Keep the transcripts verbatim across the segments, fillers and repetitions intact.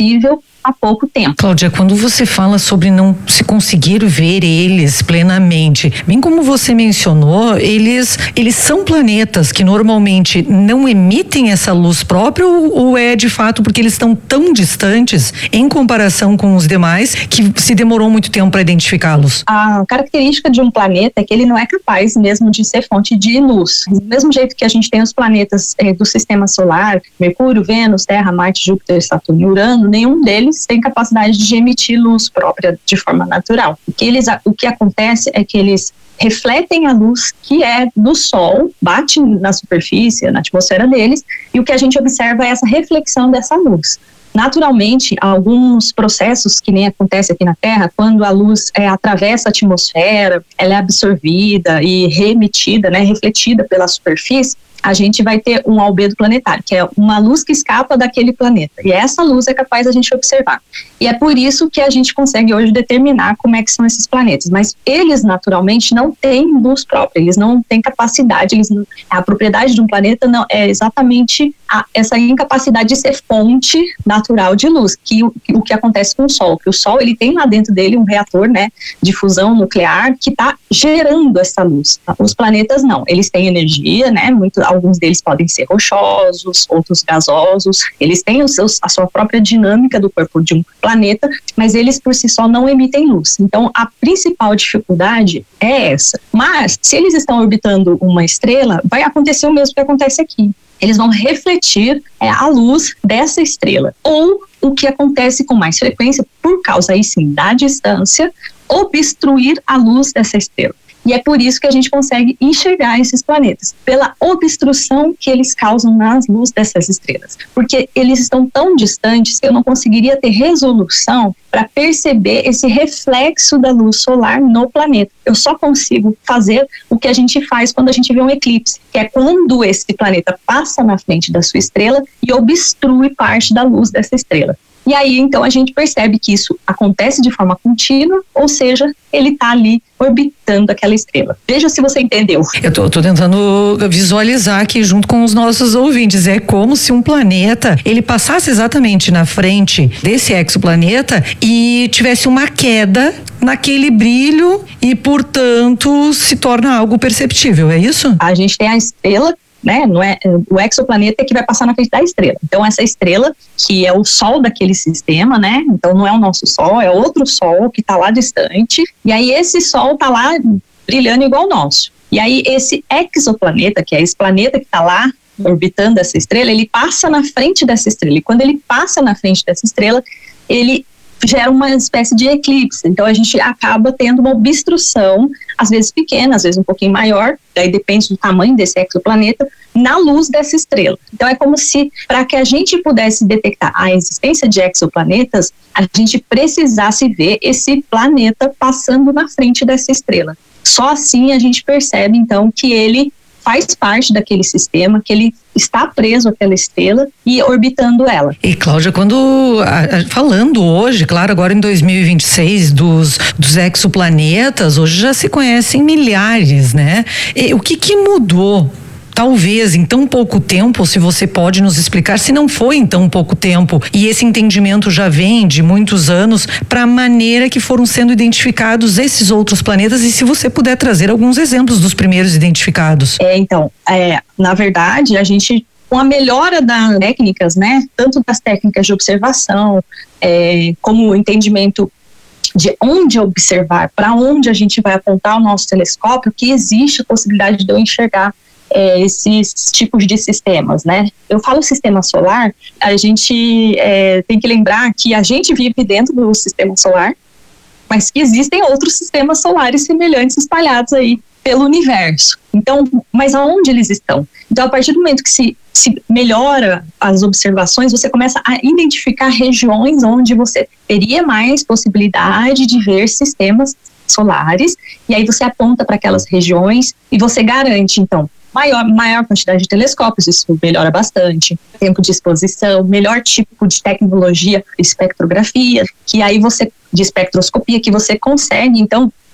possível há pouco tempo. Cláudia, quando você fala sobre não se conseguir ver eles plenamente, bem como você mencionou, eles, eles são planetas que normalmente não emitem essa luz própria ou, ou é de fato porque eles estão tão distantes em comparação com os demais que se demorou muito tempo para identificá-los? A característica de um planeta é que ele não é capaz mesmo de ser fonte de luz. Do mesmo jeito que a gente tem os planetas eh, do sistema solar, Mercúrio, Vênus, Terra, Marte, Júpiter, Saturno e Urano, nenhum deles tem capacidade de emitir luz própria de forma natural. O que, eles, o que acontece é que eles refletem a luz que é do Sol, bate na superfície, na atmosfera deles, e o que a gente observa é essa reflexão dessa luz. Naturalmente, alguns processos que nem acontece aqui na Terra, quando a luz é, atravessa a atmosfera, ela é absorvida e reemitida, né, refletida pela superfície, a gente vai ter um albedo planetário, que é uma luz que escapa daquele planeta. E essa luz é capaz da gente observar. E é por isso que a gente consegue hoje determinar como é que são esses planetas. Mas eles, naturalmente, não têm luz própria, eles não têm capacidade, eles não, a propriedade de um planeta não é exatamente a, essa incapacidade de ser fonte natural de luz, que o, o que acontece com o Sol. Que o Sol, ele tem lá dentro dele um reator, né, de fusão nuclear que está gerando essa luz. Os planetas não, eles têm energia, né, muito alguns deles podem ser rochosos, outros gasosos, eles têm os seus, a sua própria dinâmica do corpo de um planeta, mas eles por si só não emitem luz. Então a principal dificuldade é essa. Mas se eles estão orbitando uma estrela, vai acontecer o mesmo que acontece aqui. Eles vão refletir é, a luz dessa estrela. Ou o que acontece com mais frequência, por causa aí sim da distância, obstruir a luz dessa estrela. E é por isso que a gente consegue enxergar esses planetas, pela obstrução que eles causam nas luzes dessas estrelas. Porque eles estão tão distantes que eu não conseguiria ter resolução para perceber esse reflexo da luz solar no planeta. Eu só consigo fazer o que a gente faz quando a gente vê um eclipse, que é quando esse planeta passa na frente da sua estrela e obstrui parte da luz dessa estrela. E aí, então, a gente percebe que isso acontece de forma contínua, ou seja, ele está ali orbitando aquela estrela. Veja se você entendeu. Eu tô, tô tentando visualizar aqui junto com os nossos ouvintes. É como se um planeta, ele passasse exatamente na frente desse exoplaneta e tivesse uma queda naquele brilho e, portanto, se torna algo perceptível, é isso? A gente tem a estrela, né, não é, o exoplaneta é que vai passar na frente da estrela. Então essa estrela, que é o Sol daquele sistema, né, então não é o nosso Sol, é outro Sol que está lá distante, e aí esse Sol está lá brilhando igual o nosso. E aí esse exoplaneta, que é esse planeta que está lá orbitando essa estrela, ele passa na frente dessa estrela, e quando ele passa na frente dessa estrela, ele gera uma espécie de eclipse. Então a gente acaba tendo uma obstrução, às vezes pequena, às vezes um pouquinho maior, daí depende do tamanho desse exoplaneta, na luz dessa estrela. Então é como se, para que a gente pudesse detectar a existência de exoplanetas, a gente precisasse ver esse planeta passando na frente dessa estrela. Só assim a gente percebe, então, que ele faz parte daquele sistema, que ele está preso àquela estrela e orbitando ela. E Cláudia, quando a, a, falando hoje, claro, agora em dois mil e vinte e seis dos, dos exoplanetas, hoje já se conhecem milhares, né? E o que que mudou? Talvez em tão pouco tempo, se você pode nos explicar, se não foi em tão pouco tempo, e esse entendimento já vem de muitos anos, para a maneira que foram sendo identificados esses outros planetas, e se você puder trazer alguns exemplos dos primeiros identificados. É, então, é, na verdade, a gente, com a melhora das técnicas, né, tanto das técnicas de observação, é, como o entendimento de onde observar, para onde a gente vai apontar o nosso telescópio, que existe a possibilidade de eu enxergar É, esses tipos de sistemas, né? Eu falo sistema solar, a gente é, tem que lembrar que a gente vive dentro do sistema solar, mas que existem outros sistemas solares semelhantes espalhados aí pelo universo. Então, mas aonde eles estão? Então, a partir do momento que se, se melhora as observações, você começa a identificar regiões onde você teria mais possibilidade de ver sistemas solares, e aí você aponta para aquelas regiões e você garante, então, Maior, maior quantidade de telescópios, isso melhora bastante, tempo de exposição, melhor tipo de tecnologia, espectrografia, que aí você, de espectroscopia, que você consegue, então,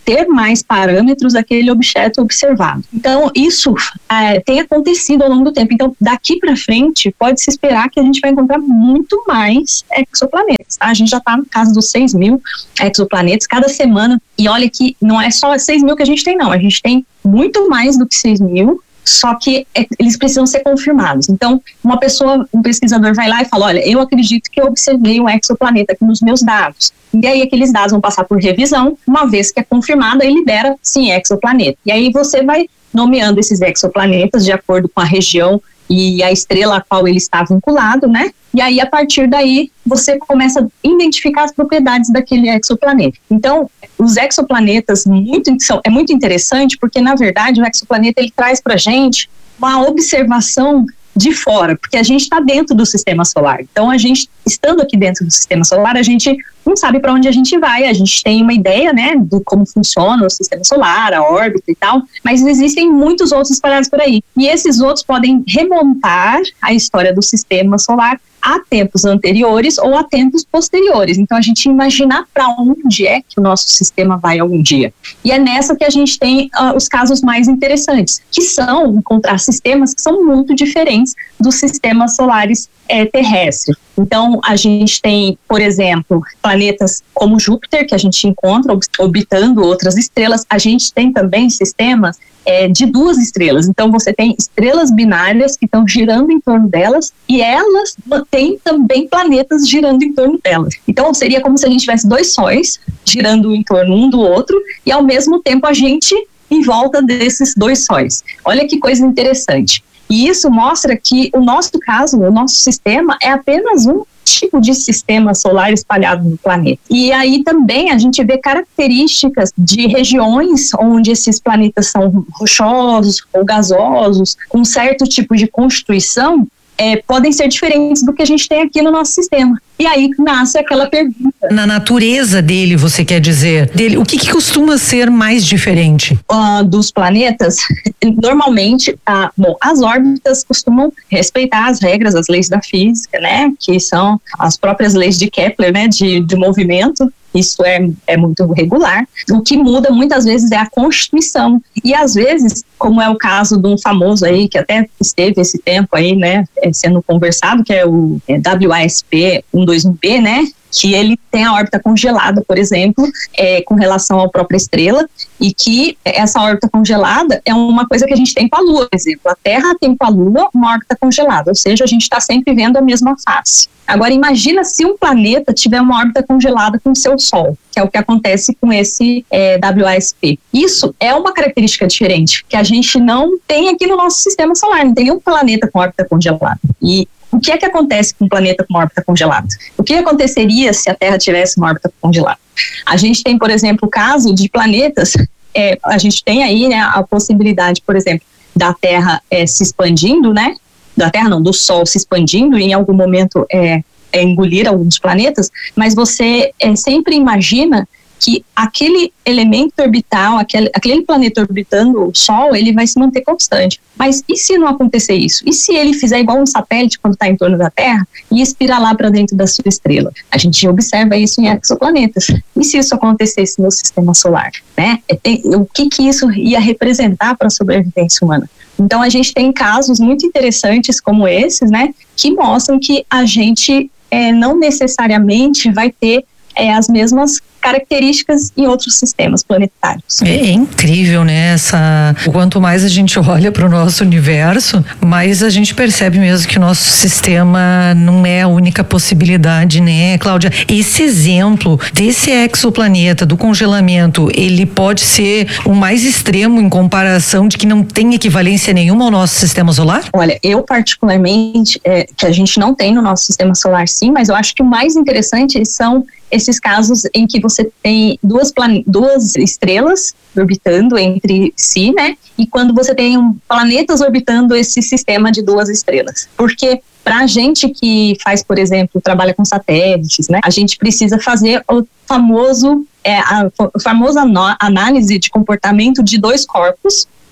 ter mais parâmetros daquele objeto observado. Então, isso é, tem acontecido ao longo do tempo. Então, daqui para frente, pode se esperar que a gente vai encontrar muito mais exoplanetas. Tá? A gente já está no caso dos seis mil exoplanetas cada semana. E olha que não é só seis mil que a gente tem, não. A gente tem muito mais do que seis mil. Só que é, eles precisam ser confirmados. Então, uma pessoa, um pesquisador vai lá e fala, olha, eu acredito que eu observei um exoplaneta aqui nos meus dados. E aí aqueles dados vão passar por revisão, uma vez que é confirmado, aí libera, sim, exoplaneta. E aí você vai nomeando esses exoplanetas de acordo com a região e a estrela a qual ele está vinculado, né? E aí, a partir daí, você começa a identificar as propriedades daquele exoplaneta. Então, os exoplanetas muito, são, é muito interessante porque, na verdade, o exoplaneta ele traz para a gente uma observação de fora, porque a gente está dentro do sistema solar. Então, a gente, estando aqui dentro do sistema solar, a gente não sabe para onde a gente vai, a gente tem uma ideia, né, de como funciona o sistema solar, a órbita e tal, mas existem muitos outros espalhados por aí. E esses outros podem remontar a história do sistema solar a tempos anteriores ou a tempos posteriores. Então, a gente imaginar para onde é que o nosso sistema vai algum dia. E é nessa que a gente tem uh, os casos mais interessantes, que são encontrar sistemas que são muito diferentes dos sistemas solares é, terrestres. Então, a gente tem, por exemplo, planetas como Júpiter, que a gente encontra orbitando outras estrelas. A gente tem também sistemas é, de duas estrelas. Então, você tem estrelas binárias que estão girando em torno delas e elas têm também planetas girando em torno delas. Então, seria como se a gente tivesse dois sóis girando em torno um do outro e, ao mesmo tempo, a gente em volta desses dois sóis. Olha que coisa interessante. E isso mostra que o nosso caso, o nosso sistema é apenas um tipo de sistema solar espalhado no planeta. E aí também a gente vê características de regiões onde esses planetas são rochosos ou gasosos, com certo tipo de constituição, É, podem ser diferentes do que a gente tem aqui no nosso sistema. E aí nasce aquela pergunta. Na natureza dele, você quer dizer, dele, o que, que costuma ser mais diferente? Uh, dos planetas, normalmente, uh, bom, as órbitas costumam respeitar as regras, as leis da física, né, que são as próprias leis de Kepler, né, de, de movimento. Isso é, é muito regular. O que muda muitas vezes é a constituição. E às vezes, como é o caso de um famoso aí, que até esteve esse tempo aí, né, sendo conversado, que é o é, W A S P um dois um B, né, que ele tem a órbita congelada, por exemplo, é, com relação à própria estrela, e que essa órbita congelada é uma coisa que a gente tem com a Lua, por exemplo. A Terra tem com a Lua uma órbita congelada, ou seja, a gente está sempre vendo a mesma face. Agora, imagina se um planeta tiver uma órbita congelada com o seu Sol, que é o que acontece com esse é, W A S P. Isso é uma característica diferente, que a gente não tem aqui no nosso sistema solar, não tem nenhum planeta com órbita congelada. E o que é que acontece com um planeta com órbita congelada? O que aconteceria se a Terra tivesse uma órbita congelada? A gente tem, por exemplo, o caso de planetas, é, a gente tem aí, né, a possibilidade, por exemplo, da Terra é, se expandindo, né? Da Terra não, do Sol se expandindo e em algum momento é, é engolir alguns planetas, mas você é, sempre imagina que aquele elemento orbital, aquele, aquele planeta orbitando o Sol, ele vai se manter constante. Mas e se não acontecer isso? E se ele fizer igual um satélite quando está em torno da Terra e espiralar para dentro da sua estrela? A gente observa isso em exoplanetas. E se isso acontecesse no sistema solar? Né? O que, que isso ia representar para a sobrevivência humana? Então a gente tem casos muito interessantes como esses, né, que mostram que a gente é, não necessariamente vai ter é, as mesmas características em outros sistemas planetários. É, é incrível, né? Essa, quanto mais a gente olha para o nosso universo, mais a gente percebe mesmo que o nosso sistema não é a única possibilidade, né, Cláudia? Esse exemplo desse exoplaneta, do congelamento, ele pode ser o mais extremo em comparação de que não tem equivalência nenhuma ao nosso sistema solar? Olha, eu particularmente, é, que a gente não tem no nosso sistema solar, sim, mas eu acho que o mais interessante são esses casos em que você tem duas, plane- duas estrelas orbitando entre si, né? E quando você tem um, planetas orbitando esse sistema de duas estrelas. Porque para a gente que faz, por exemplo, trabalha com satélites, né? A gente precisa fazer o famoso, é, a, a famosa no- análise de comportamento de dois corpos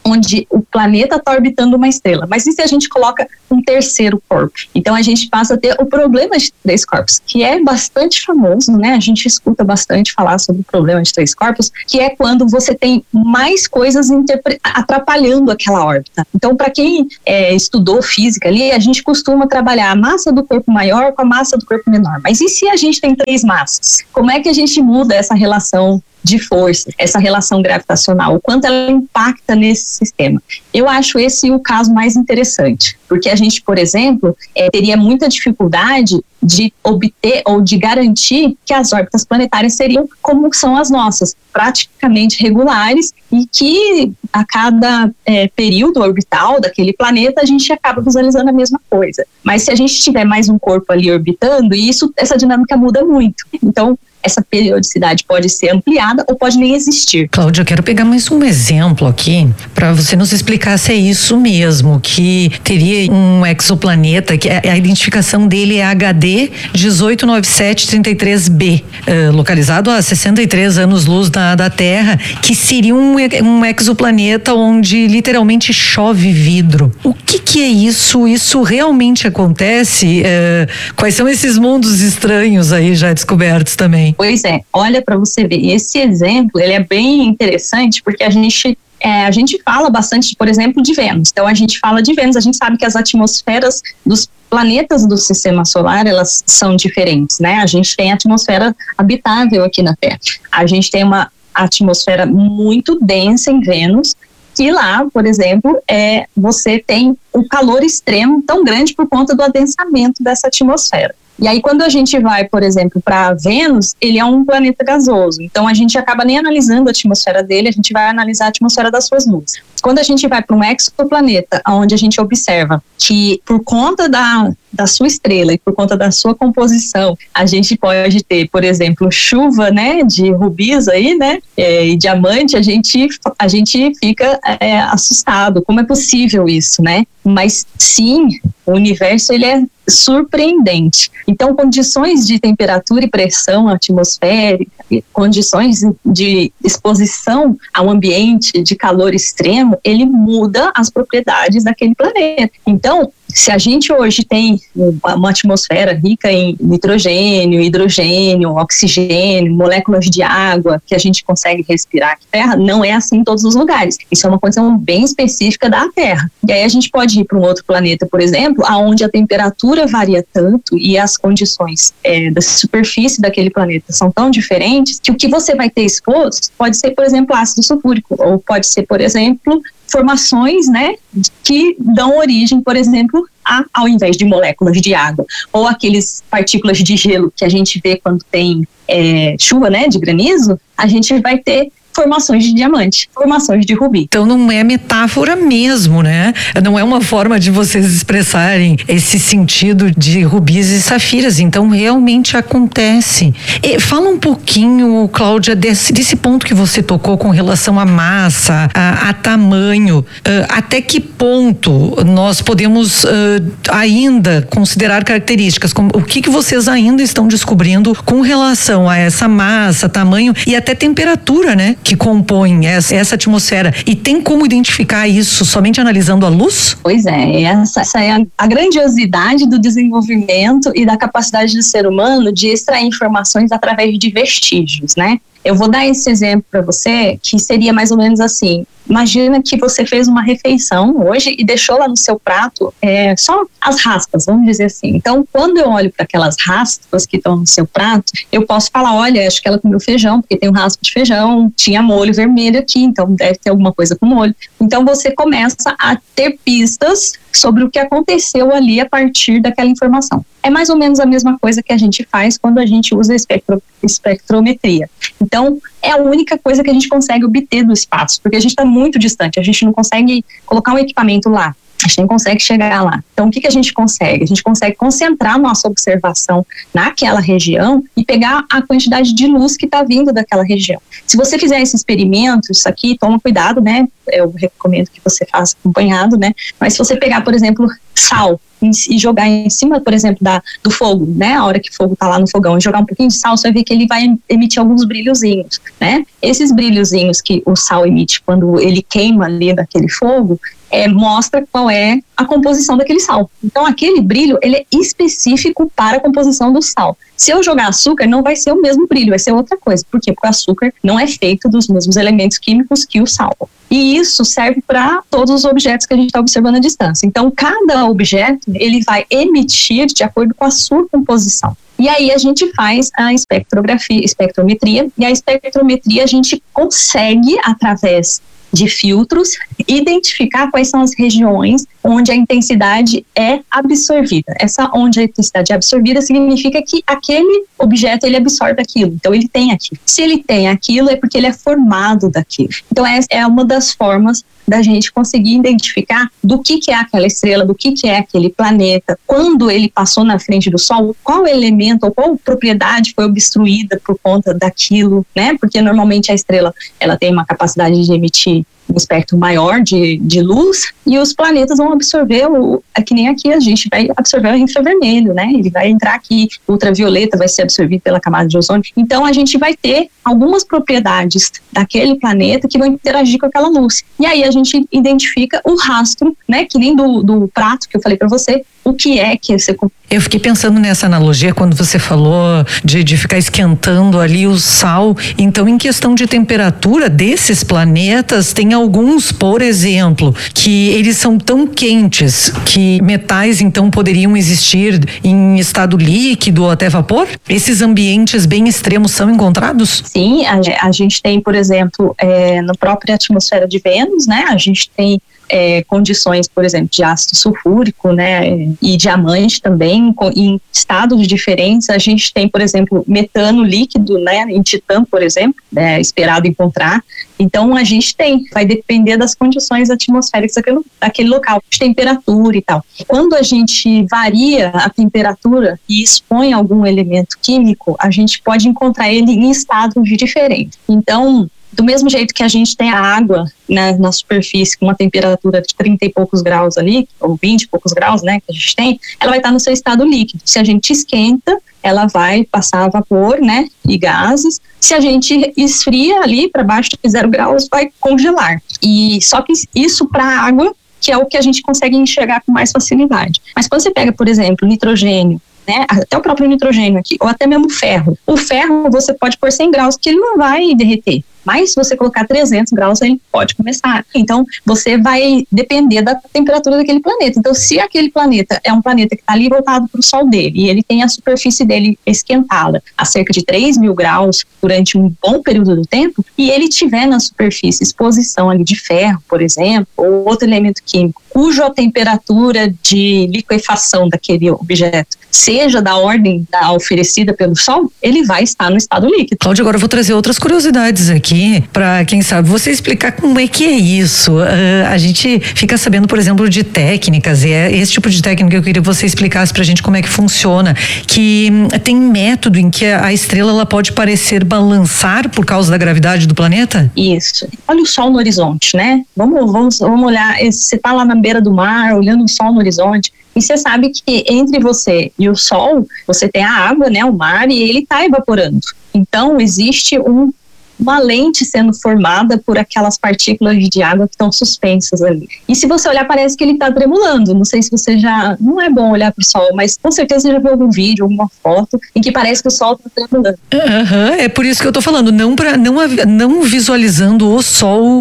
onde o planeta está orbitando uma estrela. Mas e se a gente coloca um terceiro corpo? Então a gente passa a ter o problema de três corpos, que é bastante famoso, né? A gente escuta bastante falar sobre o problema de três corpos, que é quando você tem mais coisas atrapalhando aquela órbita. Então, para quem é, estudou física ali, a gente costuma trabalhar a massa do corpo maior com a massa do corpo menor. Mas e se a gente tem três massas? Como é que a gente muda essa relação de força, essa relação gravitacional, o quanto ela impacta nesse sistema? Eu acho esse o caso mais interessante, porque a gente, por exemplo, é, teria muita dificuldade de obter ou de garantir que as órbitas planetárias seriam como são as nossas, praticamente regulares, e que a cada é, período orbital daquele planeta a gente acaba visualizando a mesma coisa. Mas se a gente tiver mais um corpo ali orbitando, isso, essa dinâmica muda muito. Então, essa periodicidade pode ser ampliada ou pode nem existir. Cláudia, eu quero pegar mais um exemplo aqui para você nos explicar se é isso mesmo, que teria um exoplaneta, que a identificação dele é H D um oito nove sete três três B, uh, localizado a sessenta e três anos-luz da, da Terra, que seria um, um exoplaneta onde literalmente chove vidro. O que que é isso? Isso realmente acontece? Uh, quais são esses mundos estranhos aí já descobertos também? Pois é, olha para você ver, esse exemplo, ele é bem interessante porque a gente, é, a gente fala bastante, por exemplo, de Vênus. Então a gente fala de Vênus, a gente sabe que as atmosferas dos planetas do sistema solar, elas são diferentes, né? A gente tem atmosfera habitável aqui na Terra. A gente tem uma atmosfera muito densa em Vênus, que lá, por exemplo, é, você tem um calor extremo tão grande por conta do adensamento dessa atmosfera. E aí, quando a gente vai, por exemplo, para Vênus, ele é um planeta gasoso. Então, a gente acaba nem analisando a atmosfera dele, a gente vai analisar a atmosfera das suas nuvens. Quando a gente vai para um exoplaneta, onde a gente observa que, por conta da, da sua estrela e por conta da sua composição, a gente pode ter, por exemplo, chuva, né, de rubis aí, né, é, e diamante, a gente, a gente fica é, assustado. Como é possível isso, né? Mas, sim, o universo, ele é surpreendente. Então, condições de temperatura e pressão atmosférica, condições de exposição ao ambiente de calor extremo, ele muda as propriedades daquele planeta. Então, se a gente hoje tem uma atmosfera rica em nitrogênio, hidrogênio, oxigênio, moléculas de água que a gente consegue respirar aqui na Terra, não é assim em todos os lugares. Isso é uma condição bem específica da Terra. E aí a gente pode ir para um outro planeta, por exemplo, onde a temperatura varia tanto e as condições é, da superfície daquele planeta são tão diferentes que o que você vai ter exposto pode ser, por exemplo, ácido sulfúrico, ou pode ser, por exemplo, formações, né, que dão origem, por exemplo, a, ao invés de moléculas de água, ou aqueles partículas de gelo que a gente vê quando tem é, chuva, né, de granizo, a gente vai ter formações de diamante, formações de rubi. Então não é metáfora mesmo, né? Não é uma forma de vocês expressarem esse sentido de rubis e safiras, então realmente acontece. E fala um pouquinho, Cláudia, desse, desse ponto que você tocou com relação à massa, a, a tamanho, uh, até que ponto nós podemos uh, ainda considerar características, como, o que que vocês ainda estão descobrindo com relação a essa massa, tamanho e até temperatura, né? Que compõem essa, essa atmosfera. E tem como identificar isso somente analisando a luz? Pois é, essa, essa é a, a grandiosidade do desenvolvimento e da capacidade do ser humano de extrair informações através de vestígios, né? Eu vou dar esse exemplo para você, que seria mais ou menos assim. Imagina que você fez uma refeição hoje e deixou lá no seu prato é, só as raspas, vamos dizer assim. Então, quando eu olho para aquelas raspas que estão no seu prato, eu posso falar, olha, acho que ela comeu feijão, porque tem um raspo de feijão, tinha molho vermelho aqui, então deve ter alguma coisa com molho. Então, você começa a ter pistas sobre o que aconteceu ali a partir daquela informação. É mais ou menos a mesma coisa que a gente faz quando a gente usa a espectro, espectrometria. Então, é a única coisa que a gente consegue obter do espaço, porque a gente está muito distante, a gente não consegue colocar um equipamento lá, a gente nem consegue chegar lá. Então, o que, que a gente consegue? A gente consegue concentrar nossa observação naquela região e pegar a quantidade de luz que está vindo daquela região. Se você fizer esse experimento, isso aqui, toma cuidado, né? Eu recomendo que você faça acompanhado, né? Mas se você pegar, por exemplo, sal, e jogar em cima, por exemplo, da, do fogo, né? A hora que o fogo está lá no fogão, e jogar um pouquinho de sal, você vai ver que ele vai emitir alguns brilhozinhos, né? Esses brilhozinhos que o sal emite quando ele queima ali daquele fogo, é, mostra qual é a composição daquele sal. Então, aquele brilho, ele é específico para a composição do sal. Se eu jogar açúcar, não vai ser o mesmo brilho, vai ser outra coisa. Por quê? Porque o açúcar não é feito dos mesmos elementos químicos que o sal. E isso serve para todos os objetos que a gente está observando à distância. Então, cada objeto, ele vai emitir de acordo com a sua composição. E aí a gente faz a espectrografia, espectrometria, e a espectrometria a gente consegue, através de filtros, identificar quais são as regiões onde a intensidade é absorvida. Essa onde a intensidade é absorvida significa que aquele objeto, ele absorve aquilo, então ele tem aquilo. Se ele tem aquilo, é porque ele é formado daquilo. Então essa é uma das formas da gente conseguir identificar do que, que é aquela estrela, do que, que é aquele planeta, quando ele passou na frente do Sol, qual elemento ou qual propriedade foi obstruída por conta daquilo, né? Porque normalmente a estrela, ela tem uma capacidade de emitir um espectro maior de, de luz, e os planetas vão absorver, o, é que nem aqui a gente vai absorver o infravermelho, né? Ele vai entrar aqui, o ultravioleta vai ser absorvido pela camada de ozônio. Então a gente vai ter algumas propriedades daquele planeta que vão interagir com aquela luz. E aí a gente identifica o rastro, né? Que nem do, do prato que eu falei para você, o que é que você... Eu fiquei pensando nessa analogia quando você falou de, de ficar esquentando ali o sal. Então, em questão de temperatura desses planetas, tem alguns, por exemplo, que eles são tão quentes que metais, então, poderiam existir em estado líquido ou até vapor? Esses ambientes bem extremos são encontrados? Sim, a, a gente tem, por exemplo, é, na própria atmosfera de Vênus, né? A gente tem É, condições, por exemplo, de ácido sulfúrico, né, e diamante também, com, em estados diferentes. A gente tem, por exemplo, metano líquido, né, em Titã, por exemplo, é esperado encontrar. Então, a gente tem, vai depender das condições atmosféricas daquele, daquele local, de temperatura e tal. Quando a gente varia a temperatura e expõe algum elemento químico, a gente pode encontrar ele em estados diferentes. Então, do mesmo jeito que a gente tem a água, né, na superfície com uma temperatura de trinta e poucos graus ali, ou vinte e poucos graus, né, que a gente tem, ela vai estar no seu estado líquido. Se a gente esquenta, ela vai passar a vapor, né, e gases. Se a gente esfria ali para baixo de zero graus, vai congelar. E só que isso para a água, que é o que a gente consegue enxergar com mais facilidade. Mas quando você pega, por exemplo, nitrogênio, né, até o próprio nitrogênio aqui, ou até mesmo ferro. O ferro você pode pôr cem graus que ele não vai derreter. Mas se você colocar trezentos graus, ele pode começar. Então, você vai depender da temperatura daquele planeta. Então, se aquele planeta é um planeta que está ali voltado para o Sol dele, e ele tem a superfície dele esquentada a cerca de três mil graus durante um bom período do tempo, e ele tiver na superfície exposição ali de ferro, por exemplo, ou outro elemento químico, cuja temperatura de liquefação daquele objeto seja da ordem da oferecida pelo Sol, ele vai estar no estado líquido. Cláudia, agora eu vou trazer outras curiosidades aqui, para quem sabe você explicar como é que é isso. Uh, a gente fica sabendo, por exemplo, de técnicas, e é esse tipo de técnica que eu queria que você explicasse pra gente como é que funciona, que hum, tem método em que a, a estrela ela pode parecer balançar por causa da gravidade do planeta? Isso. Olha o Sol no horizonte, né? Vamos, vamos, vamos olhar, você tá lá na beira do mar, olhando o Sol no horizonte, e você sabe que entre você e o Sol, você tem a água, né, o mar, e ele está evaporando. Então, existe um, uma lente sendo formada por aquelas partículas de água que estão suspensas ali. E se você olhar, parece que ele está tremulando. Não sei se você já... Não é bom olhar para o Sol, mas com certeza você já viu algum vídeo, alguma foto em que parece que o Sol está tremulando. Uhum, é por isso que eu estou falando, não, pra, não, não visualizando o Sol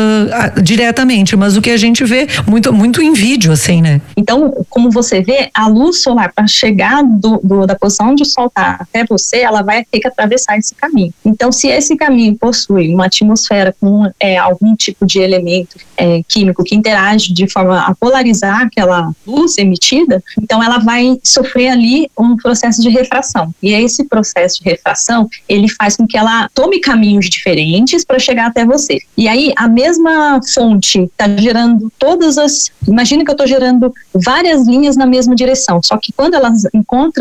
uh, diretamente, mas o que a gente vê muito, muito em vídeo, assim, né? Então, como você vê, a luz solar, para chegar do, do, da posição onde o Sol está até você, ela vai ter que atravessar esse caminho. Então, se esse caminho possui uma atmosfera com é, algum tipo de elemento é, químico que interage de forma a polarizar aquela luz emitida, então ela vai sofrer ali um processo de refração. E esse processo de refração, ele faz com que ela tome caminhos diferentes para chegar até você. E aí, a mesma fonte está gerando todas as... Imagina que eu estou gerando várias linhas na mesma direção, só que quando elas encontram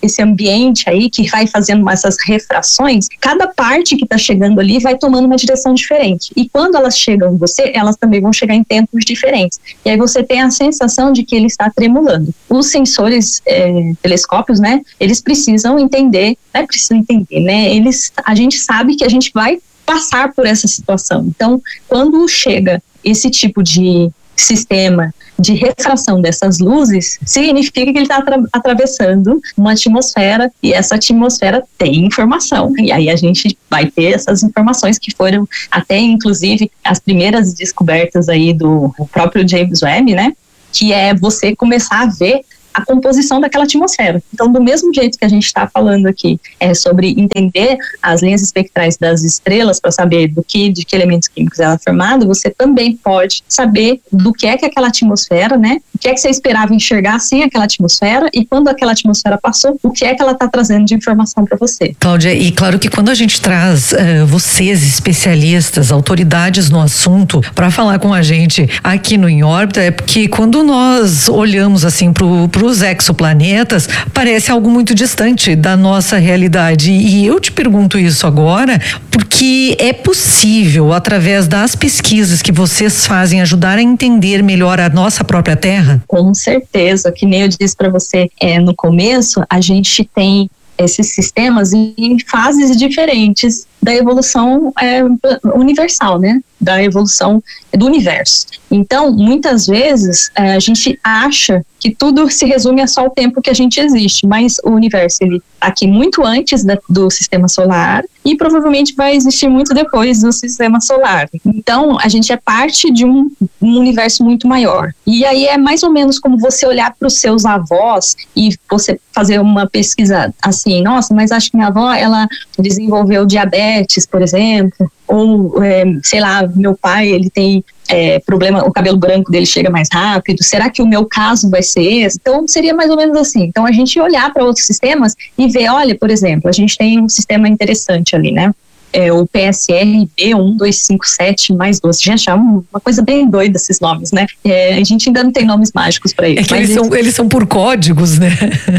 esse ambiente aí que vai fazendo essas refrações, cada parte que está chegando ali vai tomando uma direção diferente. E quando elas chegam em você, elas também vão chegar em tempos diferentes. E aí você tem a sensação de que ele está tremulando. Os sensores é, telescópios, né, eles precisam entender, né, precisam entender, né, eles, a gente sabe que a gente vai passar por essa situação. Então, quando chega esse tipo de sistema de refração dessas luzes, significa que ele está atra- atravessando uma atmosfera, e essa atmosfera tem informação, e aí a gente vai ter essas informações que foram até, inclusive, as primeiras descobertas aí do próprio James Webb, né, que é você começar a ver a composição daquela atmosfera. Então, do mesmo jeito que a gente está falando aqui é sobre entender as linhas espectrais das estrelas para saber do que, de que elementos químicos ela é formada, você também pode saber do que é que aquela atmosfera, né? O que é que você esperava enxergar sem aquela atmosfera, e quando aquela atmosfera passou, o que é que ela está trazendo de informação para você. Cláudia, e claro que quando a gente traz uh, vocês, especialistas, autoridades no assunto, para falar com a gente aqui no Em Órbita, é porque quando nós olhamos assim pro, pro os exoplanetas, parece algo muito distante da nossa realidade. E eu te pergunto isso agora porque é possível, através das pesquisas que vocês fazem, ajudar a entender melhor a nossa própria Terra? Com certeza, que nem eu disse para você é, no começo, a gente tem esses sistemas em fases diferentes da evolução é, universal, né? Da evolução do universo. Então, muitas vezes, é, a gente acha que tudo se resume a só o tempo que a gente existe, mas o universo, ele está aqui muito antes da, do sistema solar e provavelmente vai existir muito depois do sistema solar. Então, a gente é parte de um, um universo muito maior. E aí é mais ou menos como você olhar para os seus avós e você fazer uma pesquisa assim, nossa, mas acho que minha avó, ela desenvolveu diabetes, por exemplo, ou, é, sei lá, meu pai, ele tem é, problema, o cabelo branco dele chega mais rápido, será que o meu caso vai ser esse? Então, seria mais ou menos assim. Então, a gente olhar para outros sistemas e ver, olha, por exemplo, a gente tem um sistema interessante ali, né? É o P S R B um dois cinco sete mais doze. Gente, é uma coisa bem doida esses nomes, né? É, a gente ainda não tem nomes mágicos para eles. É que eles, eles, são, eles são por códigos, né?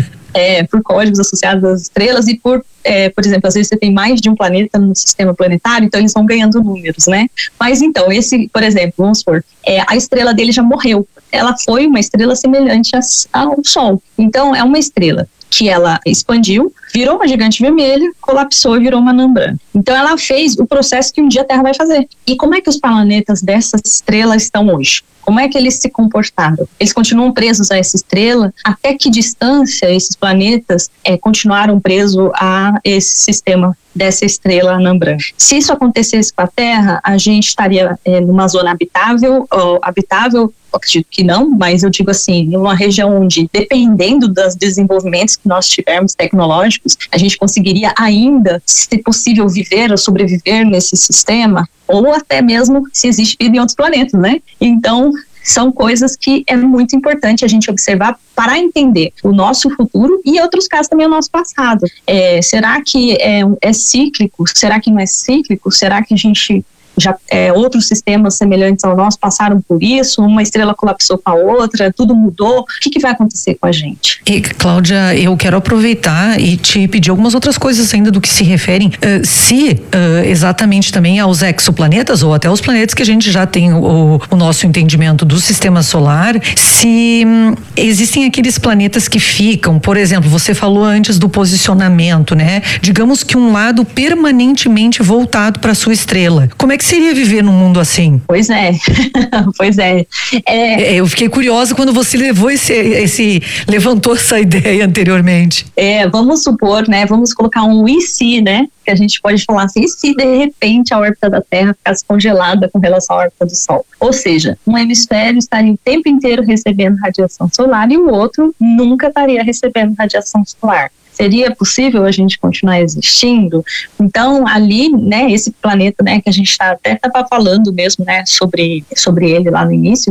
É, por códigos associados às estrelas e por, é, por exemplo, às vezes você tem mais de um planeta no sistema planetário, então eles vão ganhando números, né? Mas então, esse, por exemplo, vamos supor, é, a estrela dele já morreu. Ela foi uma estrela semelhante ao Sol. Então, é uma estrela que ela expandiu, virou uma gigante vermelha, colapsou e virou uma anã branca. Então ela fez o processo que um dia a Terra vai fazer. E como é que os planetas dessa estrela estão hoje? Como é que eles se comportaram? Eles continuam presos a essa estrela? Até que distância esses planetas é, continuaram presos a esse sistema dessa estrela anã branca? Se isso acontecesse com a Terra, a gente estaria é, numa zona habitável, ou habitável, eu acredito que não, mas eu digo assim, numa região onde, dependendo dos desenvolvimentos que nós tivermos tecnológicos, a gente conseguiria ainda, se possível, viver ou sobreviver nesse sistema, ou até mesmo se existe vida em outros planetas, né? Então, são coisas que é muito importante a gente observar para entender o nosso futuro e, em outros casos, também o nosso passado. É, será que é, é cíclico? Será que não é cíclico? Será que a gente... Já, é, outros sistemas semelhantes ao nosso passaram por isso, uma estrela colapsou com a outra, tudo mudou, o que, que vai acontecer com a gente? E, Cláudia, eu quero aproveitar e te pedir algumas outras coisas ainda do que se referem, uh, se uh, exatamente também aos exoplanetas ou até os planetas que a gente já tem o, o nosso entendimento do sistema solar, se um, existem aqueles planetas que ficam, por exemplo, você falou antes do posicionamento, né? Digamos que um lado permanentemente voltado para sua estrela. Como é que seria viver num mundo assim? Pois é, pois é. é. Eu fiquei curiosa quando você levou esse, esse, levantou essa ideia anteriormente. É, vamos supor, né, vamos colocar um e se, né, que a gente pode falar assim, e se de repente a órbita da Terra ficasse congelada com relação à órbita do Sol? Ou seja, um hemisfério estaria o tempo inteiro recebendo radiação solar e o outro nunca estaria recebendo radiação solar. Seria possível a gente continuar existindo? Então, ali, né, esse planeta, né, que a gente tá, até estava falando mesmo, né, sobre, sobre ele lá no início,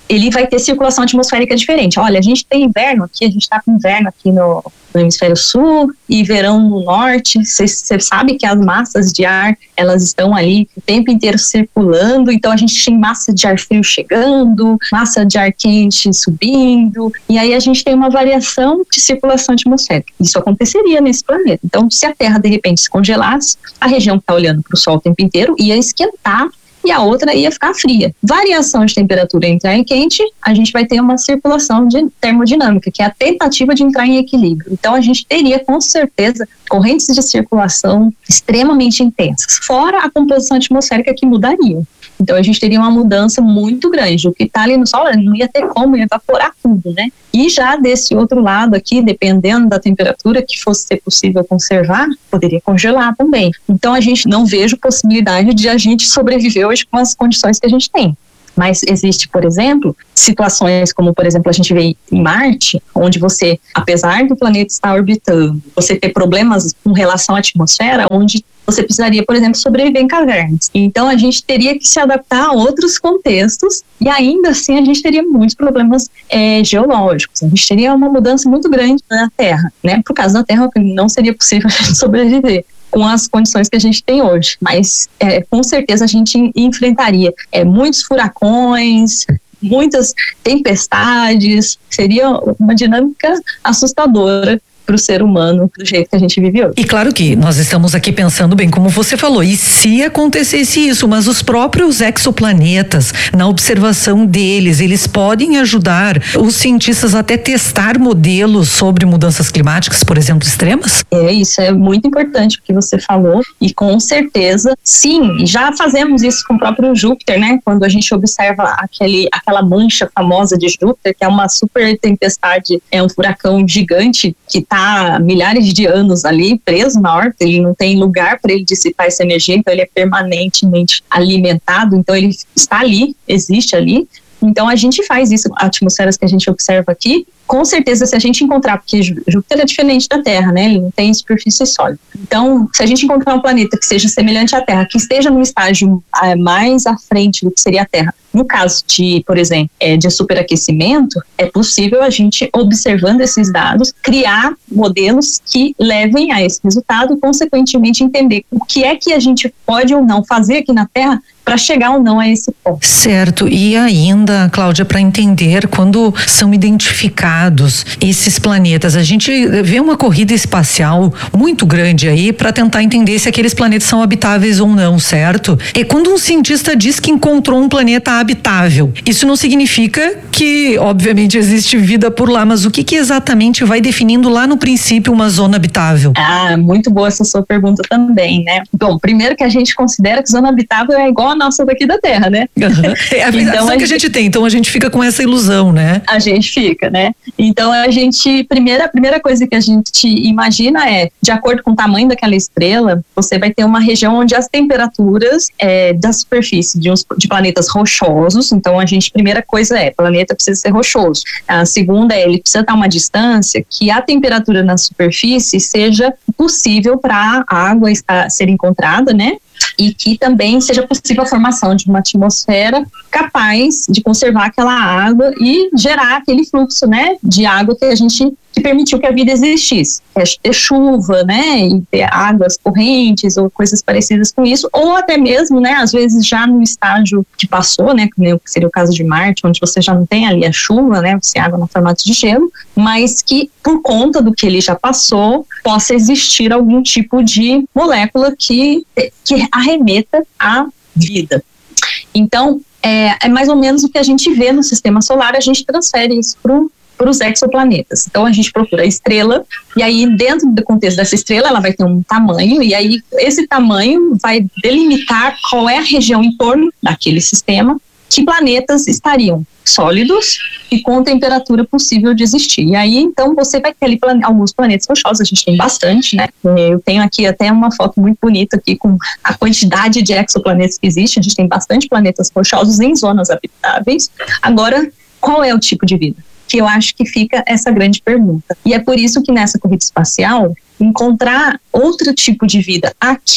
ele vai ter circulação atmosférica diferente. Olha, a gente tem inverno aqui, a gente está com inverno aqui no, no hemisfério sul e verão no norte. Você sabe que as massas de ar, elas estão ali o tempo inteiro circulando, então a gente tem massa de ar frio chegando, massa de ar quente subindo, e aí a gente tem uma variação de circulação atmosférica. Isso aconteceria nesse planeta. Então, se a Terra de repente se congelasse, a região que está olhando para o Sol o tempo inteiro ia esquentar e a outra ia ficar fria. Variação de temperatura entre ar e quente, a gente vai ter uma circulação de termodinâmica, que é a tentativa de entrar em equilíbrio. Então a gente teria com certeza correntes de circulação extremamente intensas, fora a composição atmosférica que mudaria. Então a gente teria uma mudança muito grande. O que está ali no Sol não ia ter como evaporar tudo, né? E já desse outro lado aqui, dependendo da temperatura que fosse ser possível conservar, poderia congelar também. Então a gente não vejo possibilidade de a gente sobreviver hoje com as condições que a gente tem. Mas existe, por exemplo, situações como, por exemplo, a gente vê em Marte, onde você, apesar do planeta estar orbitando, você ter problemas com relação à atmosfera, onde você precisaria, por exemplo, sobreviver em cavernas. Então a gente teria que se adaptar a outros contextos e ainda assim a gente teria muitos problemas é, geológicos. A gente teria uma mudança muito grande na Terra, né? Por causa da Terra não seria possível a gente sobreviver com as condições que a gente tem hoje, mas é, com certeza a gente enfrentaria é, muitos furacões, muitas tempestades, seria uma dinâmica assustadora para o ser humano do jeito que a gente vive hoje. E claro que nós estamos aqui pensando bem, como você falou, e se acontecesse isso, mas os próprios exoplanetas, na observação deles, eles podem ajudar os cientistas até testar modelos sobre mudanças climáticas, por exemplo, extremas? É, isso é muito importante o que você falou, e com certeza, sim, já fazemos isso com o próprio Júpiter, né? Quando a gente observa aquele, aquela mancha famosa de Júpiter, que é uma super tempestade, é um furacão gigante que está há milhares de anos ali preso na órbita, ele não tem lugar para ele dissipar essa energia, então ele é permanentemente alimentado, então ele está ali, existe ali. Então a gente faz isso, atmosferas que a gente observa aqui, com certeza se a gente encontrar, porque Júpiter é diferente da Terra, né? Ele não tem superfície sólida. Então, se a gente encontrar um planeta que seja semelhante à Terra, que esteja num estágio ah, mais à frente do que seria a Terra, no caso de, por exemplo, é, de superaquecimento, é possível a gente, observando esses dados, criar modelos que levem a esse resultado e, consequentemente, entender o que é que a gente pode ou não fazer aqui na Terra para chegar ou não a esse ponto. Certo. E ainda, Cláudia, para entender quando são identificados esses planetas, a gente vê uma corrida espacial muito grande aí para tentar entender se aqueles planetas são habitáveis ou não, certo? E quando um cientista diz que encontrou um planeta habitável, isso não significa que, obviamente, existe vida por lá, mas o que que exatamente vai definindo lá no princípio uma zona habitável? Ah, muito boa essa sua pergunta também, né? Bom, primeiro que a gente considera que zona habitável é igual a nossa daqui da Terra, né? Uhum. É a visão então, que a gente, a gente tem, então a gente fica com essa ilusão, né? A gente fica, né? Então a gente, primeira, a primeira coisa que a gente imagina é, de acordo com o tamanho daquela estrela, você vai ter uma região onde as temperaturas é, da superfície de, uns, de planetas rochosos, então a gente, primeira coisa é, o planeta precisa ser rochoso. A segunda é, ele precisa estar a uma distância que a temperatura na superfície seja possível para a água estar, ser encontrada, né? E que também seja possível a formação de uma atmosfera capaz de conservar aquela água e gerar aquele fluxo, né, de água que a gente que permitiu que a vida existisse. É ter chuva, né, e ter águas correntes ou coisas parecidas com isso, ou até mesmo, né, às vezes já no estágio que passou, né, que seria o caso de Marte, onde você já não tem ali a chuva, né, você tem água no formato de gelo, mas que por conta do que ele já passou, possa existir algum tipo de molécula que, que arremeta à vida. Então, é, é mais ou menos o que a gente vê no sistema solar, a gente transfere isso para o para os exoplanetas. Então a gente procura a estrela e aí dentro do contexto dessa estrela ela vai ter um tamanho e aí esse tamanho vai delimitar qual é a região em torno daquele sistema que planetas estariam sólidos e com temperatura possível de existir. E aí, então, você vai ter ali plan- alguns planetas rochosos, a gente tem bastante, né? Eu tenho aqui até uma foto muito bonita aqui com a quantidade de exoplanetas que existe, a gente tem bastante planetas rochosos em zonas habitáveis. Agora, qual é o tipo de vida? Que eu acho que fica essa grande pergunta. E é por isso que nessa corrida espacial, encontrar outro tipo de vida aqui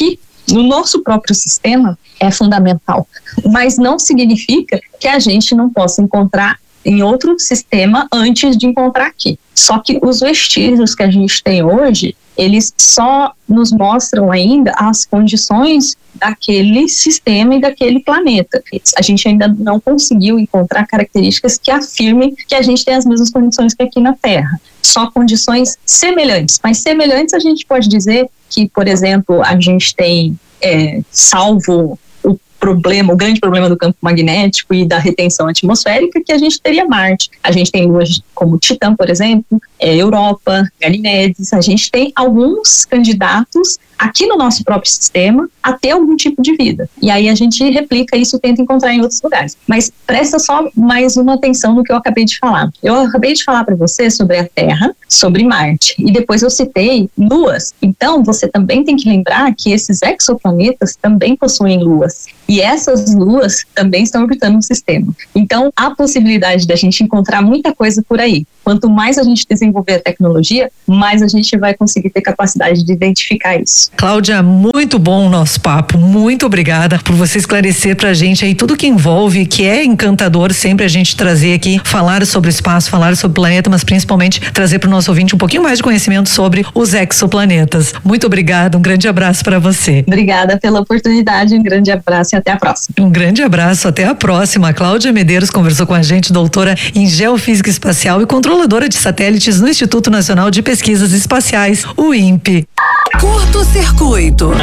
no nosso próprio sistema é fundamental, mas não significa que a gente não possa encontrar em outro sistema antes de encontrar aqui. Só que os vestígios que a gente tem hoje, eles só nos mostram ainda as condições daquele sistema e daquele planeta. A gente ainda não conseguiu encontrar características que afirmem que a gente tem as mesmas condições que aqui na Terra. Só condições semelhantes. Mas semelhantes a gente pode dizer que, por exemplo, a gente tem, é, salvo o problema, o grande problema do campo magnético e da retenção atmosférica, que a gente teria Marte. A gente tem luas como Titã, por exemplo, é, Europa, Ganimedes. A gente tem alguns candidatos aqui no nosso próprio sistema a ter algum tipo de vida. E aí a gente replica isso e tenta encontrar em outros lugares. Mas presta só mais uma atenção no que eu acabei de falar. Eu acabei de falar para você sobre a Terra, sobre Marte, e depois eu citei luas. Então você também tem que lembrar que esses exoplanetas também possuem luas. E essas luas também estão orbitando o sistema. Então há possibilidade da gente encontrar muita coisa por aí. Quanto mais a gente desenvolver a tecnologia, mais a gente vai conseguir ter capacidade de identificar isso. Cláudia, muito bom o nosso papo, muito obrigada por você esclarecer pra gente aí tudo que envolve, que é encantador sempre a gente trazer aqui, falar sobre o espaço, falar sobre o planeta, mas principalmente trazer pro nosso ouvinte um pouquinho mais de conhecimento sobre os exoplanetas. Muito obrigada, um grande abraço para você. Obrigada pela oportunidade, um grande abraço e até a próxima. Um grande abraço, até a próxima. A Cláudia Medeiros conversou com a gente, doutora em Geofísica Espacial e controladora de satélites no Instituto Nacional de Pesquisas Espaciais, o INPE. Curto-circuito.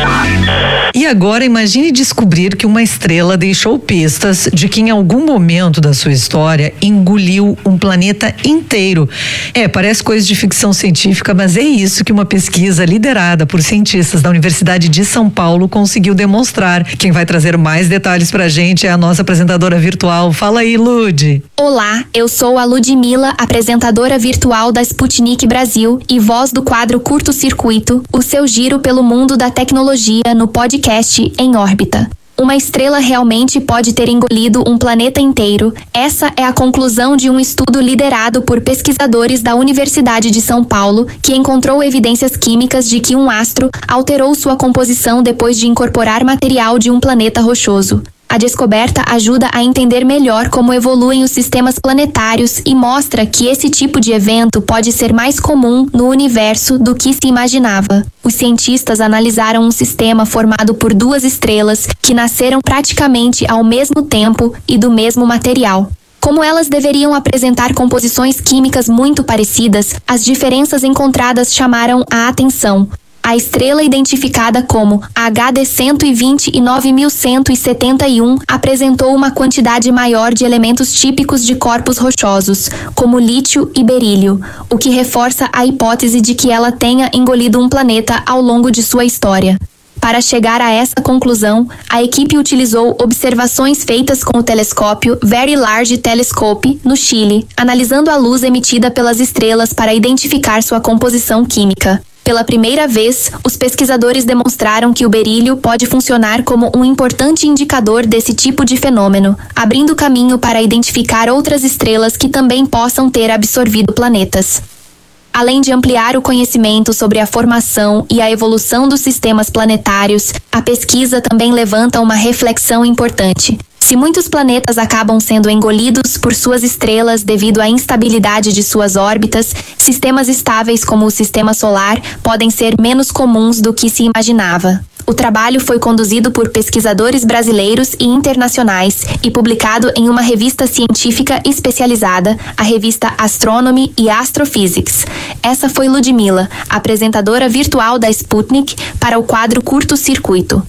E agora imagine descobrir que uma estrela deixou pistas de que em algum momento da sua história engoliu um planeta inteiro. É, parece coisa de ficção científica, mas é isso que uma pesquisa liderada por cientistas da Universidade de São Paulo conseguiu demonstrar. Quem vai trazer mais detalhes pra gente é a nossa apresentadora virtual. Fala aí, Lud. Olá, eu sou a Ludmila, apresentadora virtual da Sputnik Brasil e voz do quadro Curto Circuito, o seu giro pelo mundo da tecnologia no podcast Em Órbita. Uma estrela realmente pode ter engolido um planeta inteiro. Essa é a conclusão de um estudo liderado por pesquisadores da Universidade de São Paulo, que encontrou evidências químicas de que um astro alterou sua composição depois de incorporar material de um planeta rochoso. A descoberta ajuda a entender melhor como evoluem os sistemas planetários e mostra que esse tipo de evento pode ser mais comum no universo do que se imaginava. Os cientistas analisaram um sistema formado por duas estrelas que nasceram praticamente ao mesmo tempo e do mesmo material. Como elas deveriam apresentar composições químicas muito parecidas, as diferenças encontradas chamaram a atenção. A estrela identificada como H D cento e vinte e nove mil cento e setenta e um apresentou uma quantidade maior de elementos típicos de corpos rochosos, como lítio e berílio, o que reforça a hipótese de que ela tenha engolido um planeta ao longo de sua história. Para chegar a essa conclusão, a equipe utilizou observações feitas com o telescópio Very Large Telescope, no Chile, analisando a luz emitida pelas estrelas para identificar sua composição química. Pela primeira vez, os pesquisadores demonstraram que o berílio pode funcionar como um importante indicador desse tipo de fenômeno, abrindo caminho para identificar outras estrelas que também possam ter absorvido planetas. Além de ampliar o conhecimento sobre a formação e a evolução dos sistemas planetários, a pesquisa também levanta uma reflexão importante. Se muitos planetas acabam sendo engolidos por suas estrelas devido à instabilidade de suas órbitas, sistemas estáveis como o Sistema Solar podem ser menos comuns do que se imaginava. O trabalho foi conduzido por pesquisadores brasileiros e internacionais e publicado em uma revista científica especializada, a revista Astronomy e Astrophysics. Essa foi Ludmila, apresentadora virtual da Sputnik, para o quadro Curto Circuito.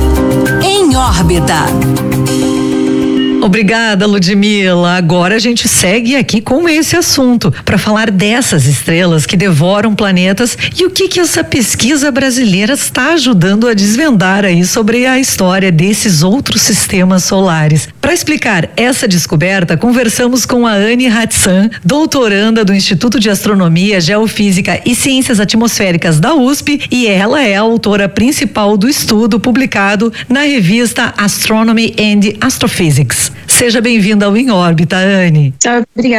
Em Órbita. Obrigada, Ludmila. Agora a gente segue aqui com esse assunto para falar dessas estrelas que devoram planetas e o que que essa pesquisa brasileira está ajudando a desvendar aí sobre a história desses outros sistemas solares. Para explicar essa descoberta, conversamos com a Anne Hatsan, doutoranda do Instituto de Astronomia, Geofísica e Ciências Atmosféricas da U S P, e ela é a autora principal do estudo publicado na revista Astronomy and Astrophysics. Seja bem-vinda ao Em Órbita, Anne. Ah, obrigada.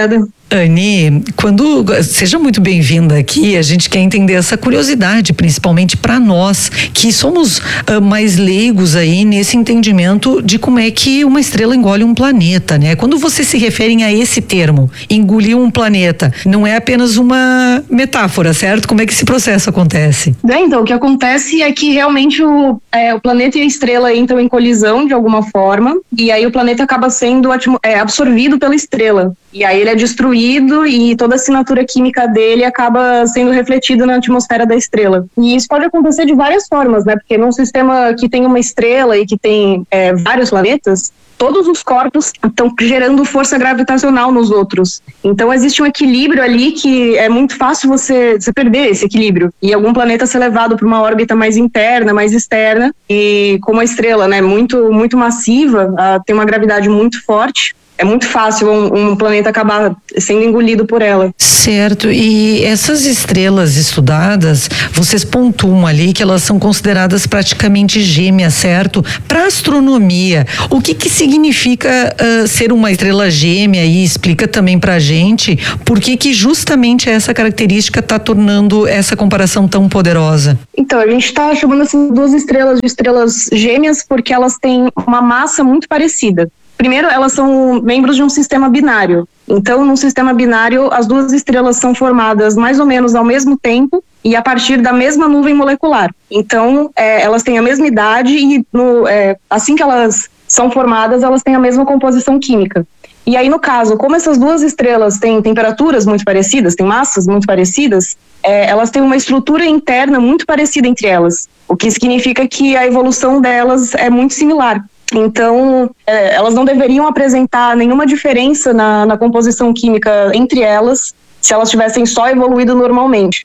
Anny, quando seja muito bem-vinda aqui, a gente quer entender essa curiosidade, principalmente para nós que somos uh, mais leigos aí nesse entendimento de como é que uma estrela engole um planeta, né? Quando vocês se referem a esse termo, engolir um planeta, não é apenas uma metáfora, certo? Como é que esse processo acontece? É, então, o que acontece é que realmente o, é, o planeta e a estrela entram em colisão de alguma forma, e aí o planeta acaba sendo é, absorvido pela estrela. E aí ele é destruído e toda a assinatura química dele acaba sendo refletida na atmosfera da estrela. E isso pode acontecer de várias formas, né? Porque num sistema que tem uma estrela e que tem é, vários planetas, todos os corpos estão gerando força gravitacional nos outros. Então existe um equilíbrio ali que é muito fácil você, você perder esse equilíbrio. E algum planeta ser levado para uma órbita mais interna, mais externa. E como a estrela, né, muito, muito massiva, uh, tem uma gravidade muito forte, é muito fácil um, um planeta acabar sendo engolido por ela. Certo, e essas estrelas estudadas, vocês pontuam ali que elas são consideradas praticamente gêmeas, certo? Para astronomia, o que que significa uh, ser uma estrela gêmea? E explica também pra gente por que que justamente essa característica está tornando essa comparação tão poderosa. Então, a gente está chamando essas duas estrelas de estrelas gêmeas porque elas têm uma massa muito parecida. Primeiro, elas são membros de um sistema binário. Então, num sistema binário, as duas estrelas são formadas mais ou menos ao mesmo tempo e a partir da mesma nuvem molecular. Então, é, elas têm a mesma idade e no, é, assim que elas são formadas, elas têm a mesma composição química. E aí, no caso, como essas duas estrelas têm temperaturas muito parecidas, têm massas muito parecidas, é, elas têm uma estrutura interna muito parecida entre elas, o que significa que a evolução delas é muito similar. Então, é, elas não deveriam apresentar nenhuma diferença na, na composição química entre elas se elas tivessem só evoluído normalmente.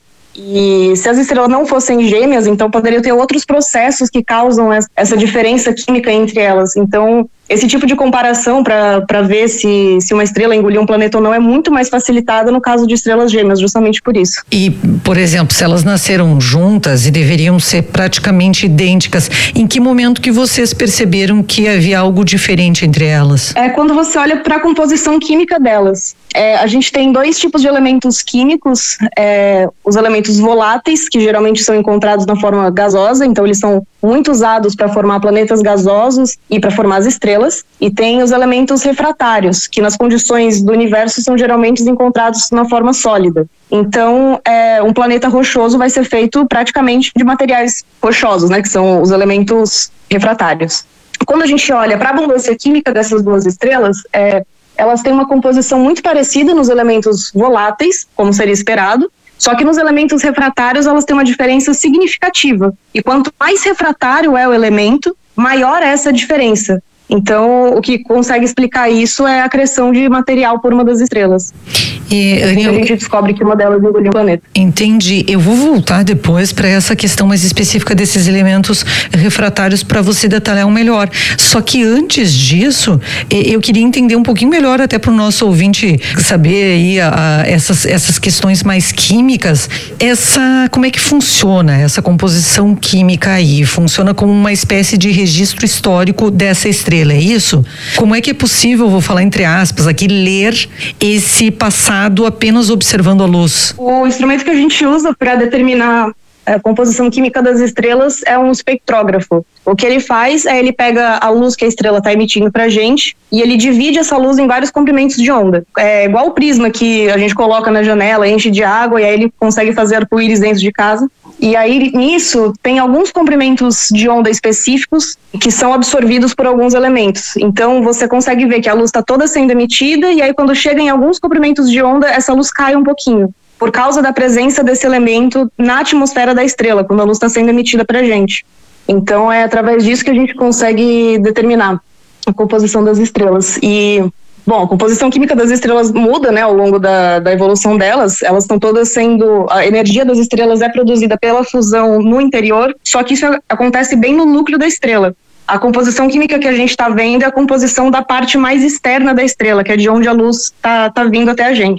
E se as estrelas não fossem gêmeas, então poderiam ter outros processos que causam essa diferença química entre elas. Então, esse tipo de comparação para ver se, se uma estrela engoliu um planeta ou não é muito mais facilitada no caso de estrelas gêmeas, justamente por isso. E, por exemplo, se elas nasceram juntas e deveriam ser praticamente idênticas, em que momento que vocês perceberam que havia algo diferente entre elas? É quando você olha para a composição química delas. É, a gente tem dois tipos de elementos químicos, é, os elementos voláteis, que geralmente são encontrados na forma gasosa, então eles são muito usados para formar planetas gasosos e para formar as estrelas, e tem os elementos refratários, que nas condições do universo são geralmente encontrados na forma sólida. Então, é, um planeta rochoso vai ser feito praticamente de materiais rochosos, né, que são os elementos refratários. Quando a gente olha para a abundância química dessas duas estrelas, é, elas têm uma composição muito parecida nos elementos voláteis, como seria esperado, só que nos elementos refratários elas têm uma diferença significativa. E quanto mais refratário é o elemento, maior é essa diferença. Então, o que consegue explicar isso é a acreção de material por uma das estrelas. E, Anny, a gente descobre que uma delas engoliu o planeta. Entendi. Eu vou voltar depois para essa questão mais específica desses elementos refratários para você detalhar um melhor. Só que antes disso, eu queria entender um pouquinho melhor até para o nosso ouvinte saber aí a, a, essas, essas questões mais químicas. Essa, como é que funciona essa composição química aí? Funciona como uma espécie de registro histórico dessa estrela. É isso? Como é que é possível, vou falar entre aspas aqui, ler esse passado apenas observando a luz? O instrumento que a gente usa para determinar a composição química das estrelas é um espectrógrafo. O que ele faz é ele pega a luz que a estrela está emitindo para a gente e ele divide essa luz em vários comprimentos de onda. É igual o prisma que a gente coloca na janela, enche de água e aí ele consegue fazer arco-íris dentro de casa. E aí, nisso, tem alguns comprimentos de onda específicos que são absorvidos por alguns elementos. Então, você consegue ver que a luz está toda sendo emitida e aí, quando chega em alguns comprimentos de onda, essa luz cai um pouquinho, por causa da presença desse elemento na atmosfera da estrela, quando a luz está sendo emitida para a gente. Então, é através disso que a gente consegue determinar a composição das estrelas. E... Bom, a composição química das estrelas muda, né, ao longo da, da evolução delas. Elas estão todas sendo... A energia das estrelas é produzida pela fusão no interior, só que isso acontece bem no núcleo da estrela. A composição química que a gente está vendo é a composição da parte mais externa da estrela, que é de onde a luz está tá vindo até a gente.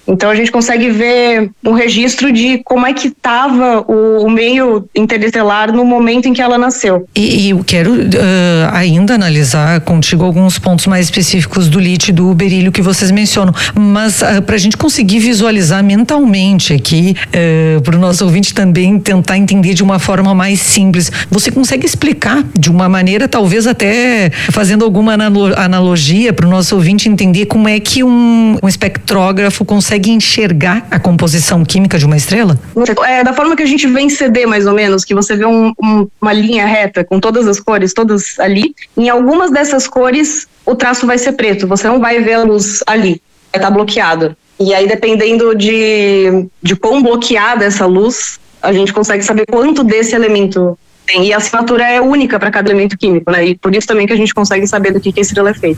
Então a gente consegue ver um registro de como é que estava o, o meio interestelar no momento em que ela nasceu. E, e eu quero uh, ainda analisar contigo alguns pontos mais específicos do lítio e do berílio que vocês mencionam, mas uh, para a gente conseguir visualizar mentalmente aqui, uh, para o nosso ouvinte também tentar entender de uma forma mais simples, você consegue explicar de uma maneira, talvez até fazendo alguma analogia para o nosso ouvinte entender como é que um, um espectrógrafo consegue enxergar a composição química de uma estrela? É da forma que a gente vê em C D, mais ou menos, que você vê um, um, uma linha reta com todas as cores, todas ali. Em algumas dessas cores, o traço vai ser preto, você não vai ver a luz ali, vai estar bloqueado. E aí, dependendo de, de quão bloqueada essa luz, a gente consegue saber quanto desse elemento tem. E a assinatura é única para cada elemento químico, né? E por isso também que a gente consegue saber do que, que a estrela é feita.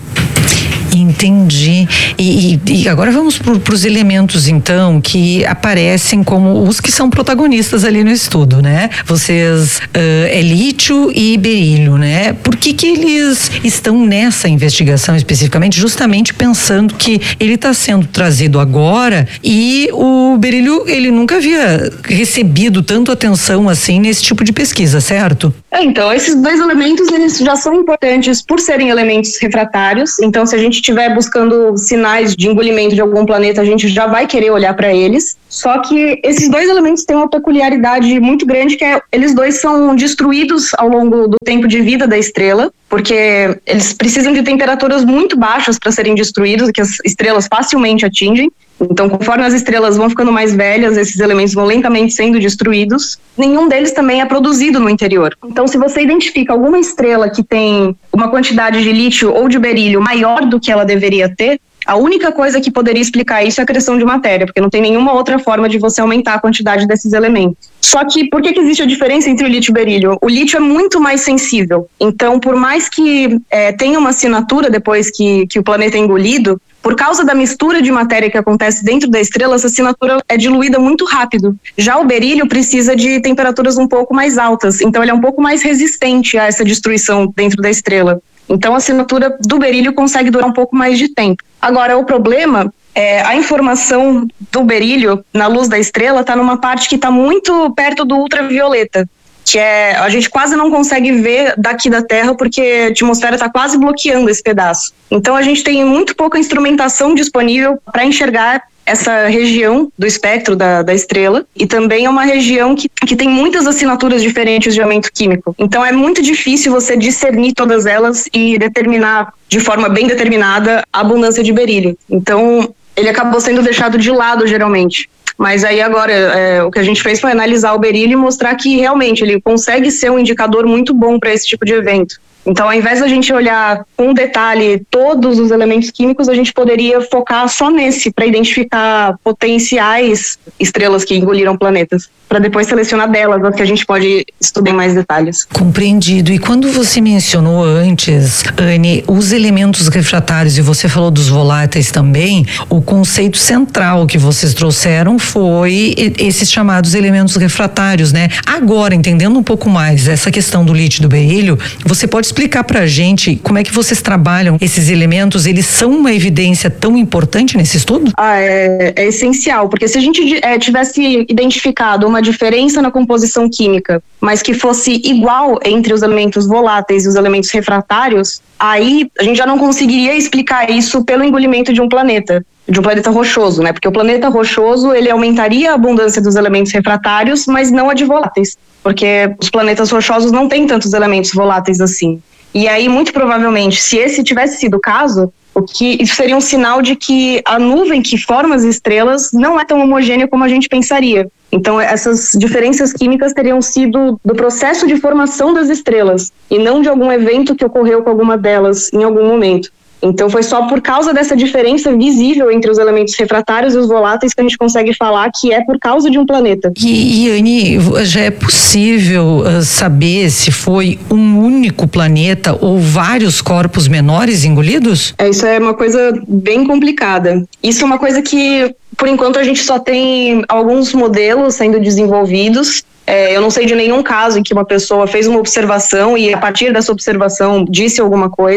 Entendi. E, e, e agora vamos para os elementos, então, que aparecem como os que são protagonistas ali no estudo, né? Vocês, uh, é lítio e berílio, né? Por que que eles estão nessa investigação especificamente? Justamente pensando que ele está sendo trazido agora e o berílio, ele nunca havia recebido tanto atenção assim nesse tipo de pesquisa, certo? É, então, esses dois elementos, eles já são importantes por serem elementos refratários. Então, se a gente estiver buscando sinais de engolimento de algum planeta, a gente já vai querer olhar para eles. Só que esses dois elementos têm uma peculiaridade muito grande, que é eles dois são destruídos ao longo do tempo de vida da estrela, porque eles precisam de temperaturas muito baixas para serem destruídos, que as estrelas facilmente atingem. Então, conforme as estrelas vão ficando mais velhas, esses elementos vão lentamente sendo destruídos. Nenhum deles também é produzido no interior. Então, se você identifica alguma estrela que tem uma quantidade de lítio ou de berílio maior do que ela deveria ter, a única coisa que poderia explicar isso é a acreção de matéria, porque não tem nenhuma outra forma de você aumentar a quantidade desses elementos. Só que por que que existe a diferença entre o lítio e o berílio? O lítio é muito mais sensível. Então, por mais que é, tenha uma assinatura depois que, que o planeta é engolido, por causa da mistura de matéria que acontece dentro da estrela, essa assinatura é diluída muito rápido. Já o berílio precisa de temperaturas um pouco mais altas, então ele é um pouco mais resistente a essa destruição dentro da estrela. Então a assinatura do berílio consegue durar um pouco mais de tempo. Agora, o problema é a informação do berílio na luz da estrela está numa parte que está muito perto do ultravioleta, que é, a gente quase não consegue ver daqui da Terra porque a atmosfera está quase bloqueando esse pedaço. Então a gente tem muito pouca instrumentação disponível para enxergar essa região do espectro da, da estrela, e também é uma região que, que tem muitas assinaturas diferentes de elemento químico. Então é muito difícil você discernir todas elas e determinar de forma bem determinada a abundância de berílio. Então ele acabou sendo deixado de lado geralmente. Mas aí agora é, o que a gente fez foi analisar o berílio e mostrar que realmente ele consegue ser um indicador muito bom para esse tipo de evento. Então, ao invés da gente olhar com detalhe todos os elementos químicos, a gente poderia focar só nesse para identificar potenciais estrelas que engoliram planetas, para depois selecionar delas, as que a gente pode estudar em mais detalhes. Compreendido. E quando você mencionou antes, Anne, os elementos refratários, e você falou dos voláteis também, o conceito central que vocês trouxeram foi esses chamados elementos refratários, né? Agora, entendendo um pouco mais essa questão do lítio e do berílio, você pode explicar pra gente como é que vocês trabalham esses elementos? Eles são uma evidência tão importante nesse estudo? Ah, é, é essencial, porque se a gente é, tivesse identificado uma diferença na composição química, mas que fosse igual entre os elementos voláteis e os elementos refratários, aí a gente já não conseguiria explicar isso pelo engolimento de um planeta, de um planeta rochoso, né? Porque o planeta rochoso, ele aumentaria a abundância dos elementos refratários, mas não a de voláteis, porque os planetas rochosos não têm tantos elementos voláteis assim. E aí, muito provavelmente, se esse tivesse sido o caso, o que isso seria um sinal de que a nuvem que forma as estrelas não é tão homogênea como a gente pensaria. Então, essas diferenças químicas teriam sido do processo de formação das estrelas e não de algum evento que ocorreu com alguma delas em algum momento. Então foi só por causa dessa diferença visível entre os elementos refratários e os voláteis que a gente consegue falar que é por causa de um planeta. E, e Anne, já é possível uh, saber se foi um único planeta ou vários corpos menores engolidos? É, isso é uma coisa bem complicada. Isso é uma coisa que, por enquanto, a gente só tem alguns modelos sendo desenvolvidos. É, eu não sei de nenhum caso em que uma pessoa fez uma observação e a partir dessa observação disse alguma coisa.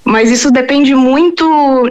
mas isso depende muito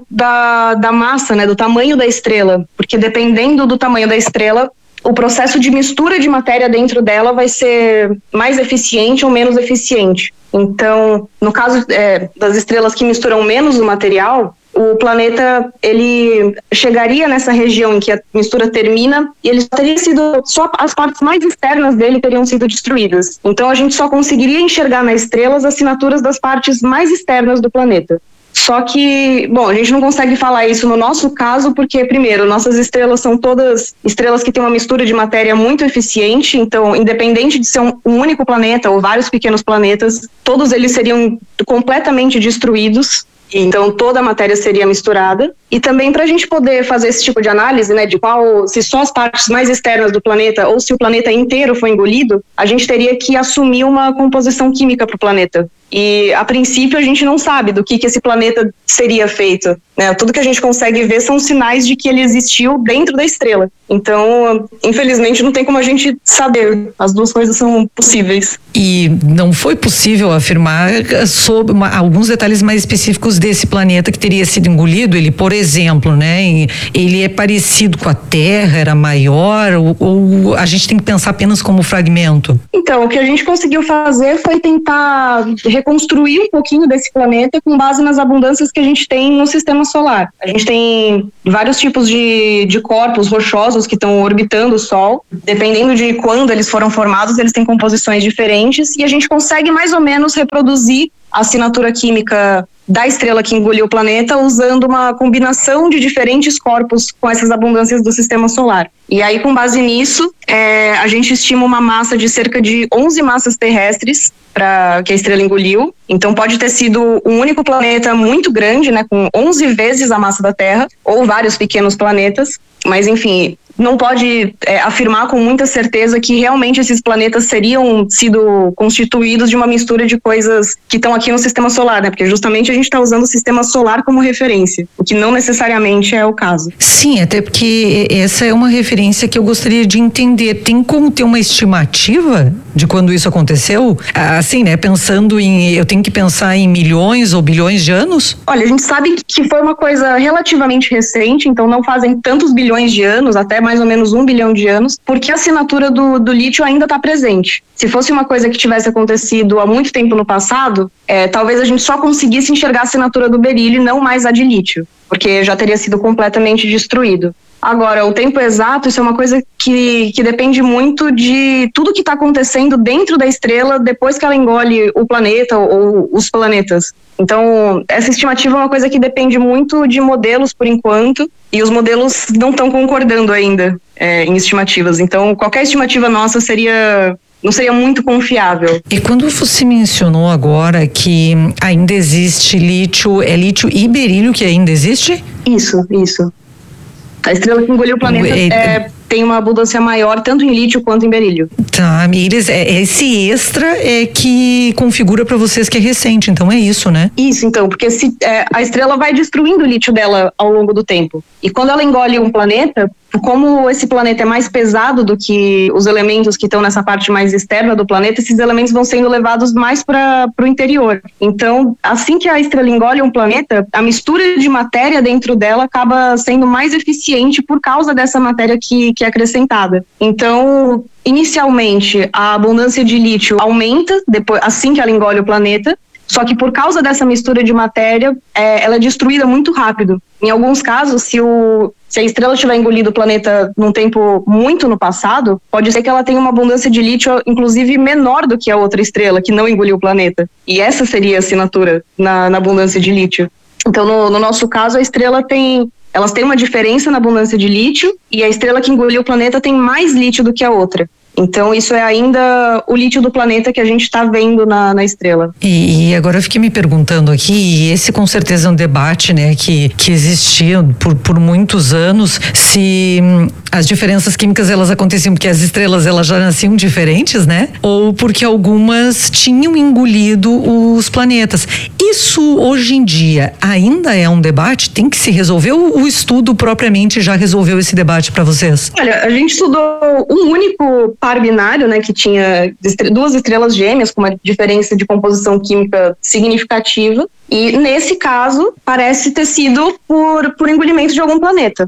da, da massa, né, do tamanho da estrela, porque dependendo do tamanho da estrela, o processo de mistura de matéria dentro dela vai ser mais eficiente ou menos eficiente. Então, no caso é, das estrelas que misturam menos o material, o planeta ele chegaria nessa região em que a mistura termina e ele teria sido só as partes mais externas dele teriam sido destruídas. Então a gente só conseguiria enxergar nas estrelas as assinaturas das partes mais externas do planeta. Só que, bom, a gente não consegue falar isso no nosso caso porque, primeiro, nossas estrelas são todas estrelas que têm uma mistura de matéria muito eficiente, então, independente de ser um, um único planeta ou vários pequenos planetas, todos eles seriam completamente destruídos. Então toda a matéria seria misturada. E também para a gente poder fazer esse tipo de análise, né, de qual, se só as partes mais externas do planeta ou se o planeta inteiro foi engolido, a gente teria que assumir uma composição química para o planeta. E a princípio a gente não sabe do que, que esse planeta seria feito, né? Tudo que a gente consegue ver são sinais de que ele existiu dentro da estrela. Então, infelizmente, não tem como a gente saber. As duas coisas são possíveis. E não foi possível afirmar sobre uma, alguns detalhes mais específicos desse planeta que teria sido engolido. Ele, por exemplo, né? Ele é parecido com a Terra, era maior, ou, ou a gente tem que pensar apenas como fragmento? Então, o que a gente conseguiu fazer foi tentar reconstruir um pouquinho desse planeta com base nas abundâncias que a gente tem no sistema solar. A gente tem vários tipos de, de corpos rochosos que estão orbitando o Sol. Dependendo de quando eles foram formados, eles têm composições diferentes e a gente consegue mais ou menos reproduzir a assinatura química da estrela que engoliu o planeta usando uma combinação de diferentes corpos com essas abundâncias do sistema solar. E aí, com base nisso, é, a gente estima uma massa de cerca de onze massas terrestres para que a estrela engoliu. Então pode ter sido um único planeta muito grande, né, com onze vezes a massa da Terra, ou vários pequenos planetas, mas enfim, não pode é, afirmar com muita certeza que realmente esses planetas seriam sido constituídos de uma mistura de coisas que estão aqui no sistema solar, né? Porque justamente a gente está usando o sistema solar como referência, o que não necessariamente é o caso. Sim, até porque essa é uma referência que eu gostaria de entender. Tem como ter uma estimativa de quando isso aconteceu? Assim, né? Pensando em, eu tenho que pensar em milhões ou bilhões de anos? Olha, a gente sabe que foi uma coisa relativamente recente, então não fazem tantos bilhões de anos, até mais ou menos um bilhão de anos, porque a assinatura do, do lítio ainda está presente. Se fosse uma coisa que tivesse acontecido há muito tempo no passado, é, talvez a gente só conseguisse enxergar a assinatura do berílio e não mais a de lítio, porque já teria sido completamente destruído. Agora, o tempo exato, isso é uma coisa que, que depende muito de tudo que está acontecendo dentro da estrela depois que ela engole o planeta ou, ou os planetas. Então, essa estimativa é uma coisa que depende muito de modelos por enquanto, e os modelos não estão concordando ainda é, em estimativas. Então, qualquer estimativa nossa seria... não seria muito confiável. E quando você mencionou agora que ainda existe lítio, é lítio e berílio que ainda existe? Isso, isso. A estrela que engoliu o planeta é, tem uma abundância maior tanto em lítio quanto em berílio. Tá, eles, esse extra é que configura para vocês que é recente, então é isso, né? Isso, então, porque se, é, a estrela vai destruindo o lítio dela ao longo do tempo. E quando ela engole um planeta, como esse planeta é mais pesado do que os elementos que estão nessa parte mais externa do planeta, esses elementos vão sendo levados mais para o interior. Então, assim que a estrela engole um planeta, a mistura de matéria dentro dela acaba sendo mais eficiente por causa dessa matéria que, que é acrescentada. Então, inicialmente, a abundância de lítio aumenta depois, assim que ela engole o planeta, só que por causa dessa mistura de matéria, é, ela é destruída muito rápido. Em alguns casos, se, o, se a estrela tiver engolido o planeta num tempo muito no passado, pode ser que ela tenha uma abundância de lítio, inclusive, menor do que a outra estrela, que não engoliu o planeta. E essa seria a assinatura na, na abundância de lítio. Então, no, no nosso caso, a estrela tem... elas têm uma diferença na abundância de lítio, e a estrela que engoliu o planeta tem mais lítio do que a outra. Então, isso é ainda o lítio do planeta que a gente está vendo na, na estrela. E, e agora eu fiquei me perguntando aqui, e esse com certeza é um debate, né, que, que existia por, por muitos anos, se hum, as diferenças químicas elas aconteciam porque as estrelas elas já nasciam diferentes, né? Ou porque algumas tinham engolido os planetas. Isso, hoje em dia, ainda é um debate? Tem que se resolver ou o estudo propriamente já resolveu esse debate para vocês? Olha, a gente estudou um único par binário, né, que tinha duas estrelas gêmeas com uma diferença de composição química significativa, e nesse caso parece ter sido por, por engolimento de algum planeta.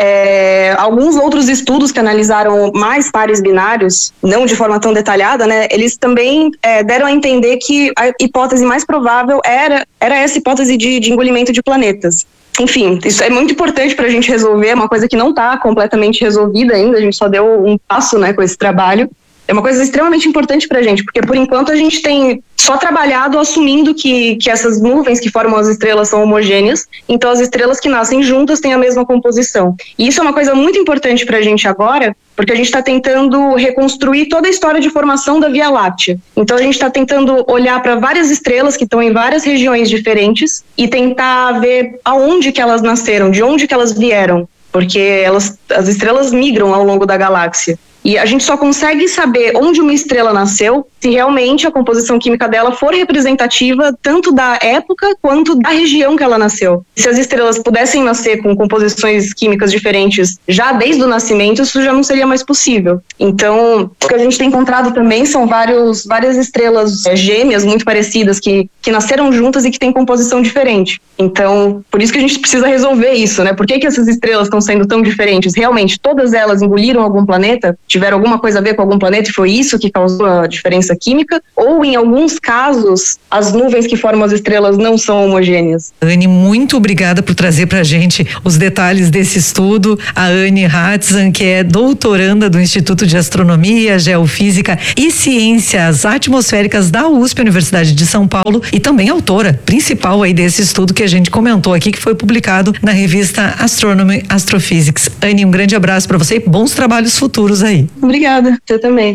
É, alguns outros estudos que analisaram mais pares binários, não de forma tão detalhada, né, eles também é, deram a entender que a hipótese mais provável era, era essa hipótese de, de engolimento de planetas. Enfim, isso é muito importante para a gente resolver, é uma coisa que não está completamente resolvida ainda, a gente só deu um passo, né, com esse trabalho. É uma coisa extremamente importante para a gente, porque por enquanto a gente tem só trabalhado assumindo que, que essas nuvens que formam as estrelas são homogêneas, então as estrelas que nascem juntas têm a mesma composição. E isso é uma coisa muito importante para a gente agora, porque a gente está tentando reconstruir toda a história de formação da Via Láctea. Então a gente está tentando olhar para várias estrelas que estão em várias regiões diferentes e tentar ver aonde que elas nasceram, de onde que elas vieram, porque elas, as estrelas migram ao longo da galáxia. E a gente só consegue saber onde uma estrela nasceu se realmente a composição química dela for representativa tanto da época quanto da região que ela nasceu. Se as estrelas pudessem nascer com composições químicas diferentes já desde o nascimento, isso já não seria mais possível. Então, o que a gente tem encontrado também são vários, várias estrelas é, gêmeas muito parecidas que, que nasceram juntas e que têm composição diferente. Então, por isso que a gente precisa resolver isso, né? Por que que essas estrelas estão sendo tão diferentes? Realmente, todas elas engoliram algum planeta? Tiveram alguma coisa a ver com algum planeta e foi isso que causou a diferença química? Ou, em alguns casos, as nuvens que formam as estrelas não são homogêneas? Anne, muito obrigada por trazer pra gente os detalhes desse estudo. A Anne Hatzan, que é doutoranda do Instituto de Astronomia, Geofísica e Ciências Atmosféricas da U S P, Universidade de São Paulo, e também autora principal aí desse estudo que a gente comentou aqui, que foi publicado na revista Astronomy Astrophysics. Anne, um grande abraço para você e bons trabalhos futuros aí. Obrigada, você também.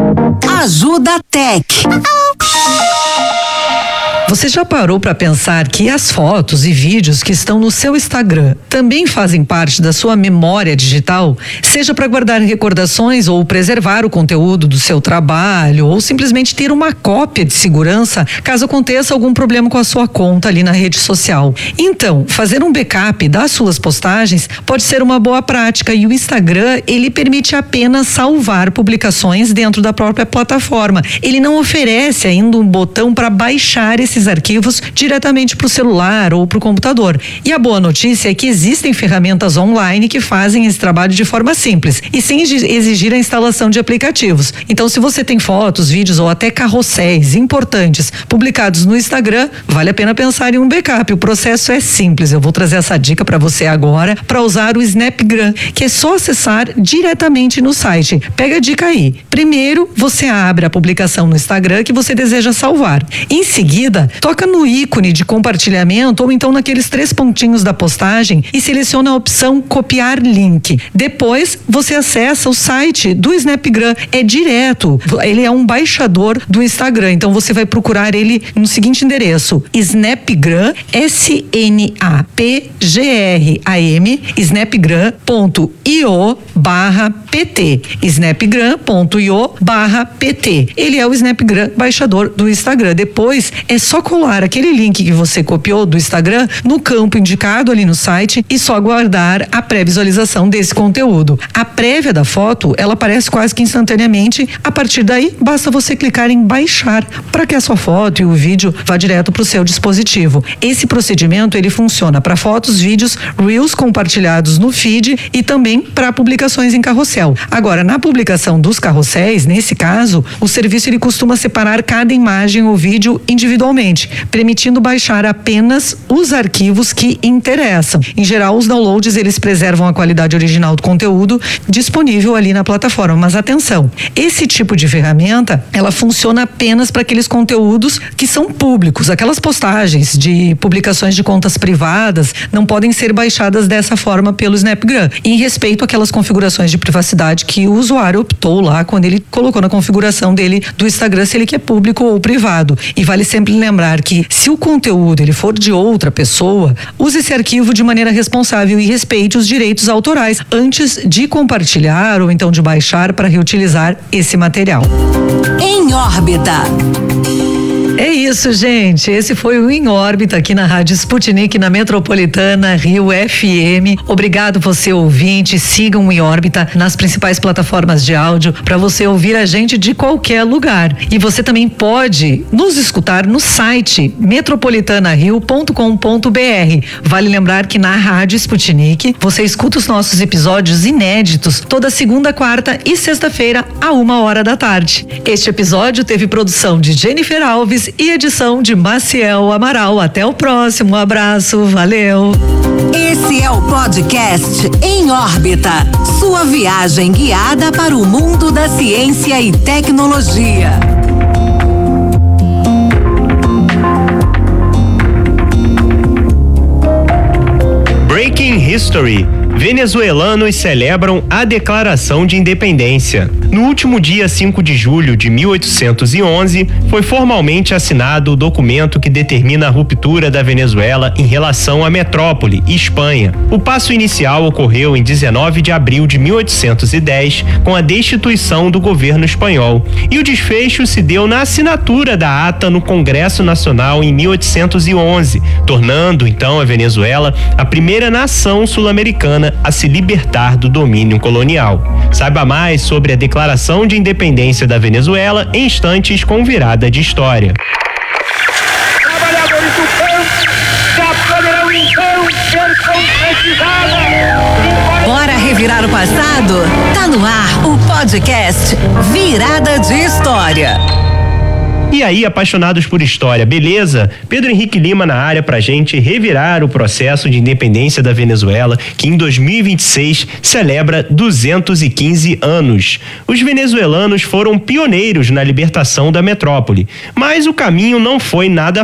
Ajuda Tech. Você já parou para pensar que as fotos e vídeos que estão no seu Instagram também fazem parte da sua memória digital? Seja para guardar recordações ou preservar o conteúdo do seu trabalho ou simplesmente ter uma cópia de segurança caso aconteça algum problema com a sua conta ali na rede social. Então, fazer um backup das suas postagens pode ser uma boa prática e o Instagram, ele permite apenas salvar publicações dentro da própria plataforma. Ele não oferece ainda um botão para baixar esses arquivos diretamente para o celular ou para o computador. E a boa notícia é que existem ferramentas online que fazem esse trabalho de forma simples e sem exigir a instalação de aplicativos. Então, se você tem fotos, vídeos ou até carrosséis importantes publicados no Instagram, vale a pena pensar em um backup. O processo é simples. Eu vou trazer essa dica para você agora para usar o Snapgram, que é só acessar diretamente no site. Pega a dica aí. Primeiro, você abre a publicação no Instagram que você deseja salvar. Em seguida, toca no ícone de compartilhamento ou então naqueles três pontinhos da postagem e seleciona a opção copiar link. Depois você acessa o site do Snapgram, é direto, ele é um baixador do Instagram, então você vai procurar ele no seguinte endereço: Snapgram, S N A P G R A M, snapgram ponto io barra P T, snapgram ponto io barra P T. Ele é o Snapgram baixador do Instagram. Depois é só colar aquele link que você copiou do Instagram no campo indicado ali no site e só aguardar a pré-visualização desse conteúdo. A prévia da foto, ela aparece quase que instantaneamente. A partir daí, basta você clicar em baixar para que a sua foto e o vídeo vá direto para o seu dispositivo. Esse procedimento, ele funciona para fotos, vídeos, reels compartilhados no feed e também para publicações em carrossel. Agora, na publicação dos carrosséis, nesse caso, o serviço ele costuma separar cada imagem ou vídeo individualmente, permitindo baixar apenas os arquivos que interessam. Em geral, os downloads eles preservam a qualidade original do conteúdo disponível ali na plataforma. Mas atenção, esse tipo de ferramenta, ela funciona apenas para aqueles conteúdos que são públicos. Aquelas postagens de publicações de contas privadas não podem ser baixadas dessa forma pelo Snapgram, em respeito àquelas configurações de privacidade que o usuário optou lá quando ele colocou na configuração dele do Instagram, se ele quer público ou privado. E vale sempre lembrar que se o conteúdo ele for de outra pessoa, use esse arquivo de maneira responsável e respeite os direitos autorais antes de compartilhar ou então de baixar para reutilizar esse material. Em órbita. É isso, gente. Esse foi o Em Órbita aqui na Rádio Sputnik, na Metropolitana Rio F M. Obrigado você, ouvinte. Sigam o Em Órbita nas principais plataformas de áudio para você ouvir a gente de qualquer lugar. E você também pode nos escutar no site metropolitana rio ponto com ponto b r. Vale lembrar que na Rádio Sputnik você escuta os nossos episódios inéditos toda segunda, quarta e sexta-feira a uma hora da tarde. Este episódio teve produção de Jennifer Alves e edição de Maciel Amaral. Até o próximo. Um abraço. Valeu. Esse é o podcast Em Órbita, sua viagem guiada para o mundo da ciência e tecnologia. Breaking History. Venezuelanos celebram a Declaração de Independência. No último dia cinco de julho de mil oitocentos e onze, foi formalmente assinado o documento que determina a ruptura da Venezuela em relação à metrópole, Espanha. O passo inicial ocorreu em dezenove de abril de mil oitocentos e dez, com a destituição do governo espanhol. E o desfecho se deu na assinatura da ata no Congresso Nacional em mil oitocentos e onze, tornando então a Venezuela a primeira nação sul-americana a se libertar do domínio colonial. Saiba mais sobre a Declaração de Independência da Venezuela em instantes com virada de história. Trabalhadores do campo já poderão então ser concretizados. Bora revirar o passado? Tá no ar o podcast Virada de História. E aí, apaixonados por história, beleza? Pedro Henrique Lima na área pra gente revirar o processo de independência da Venezuela, que em dois mil e vinte e seis celebra duzentos e quinze anos. Os venezuelanos foram pioneiros na libertação da metrópole, mas o caminho não foi nada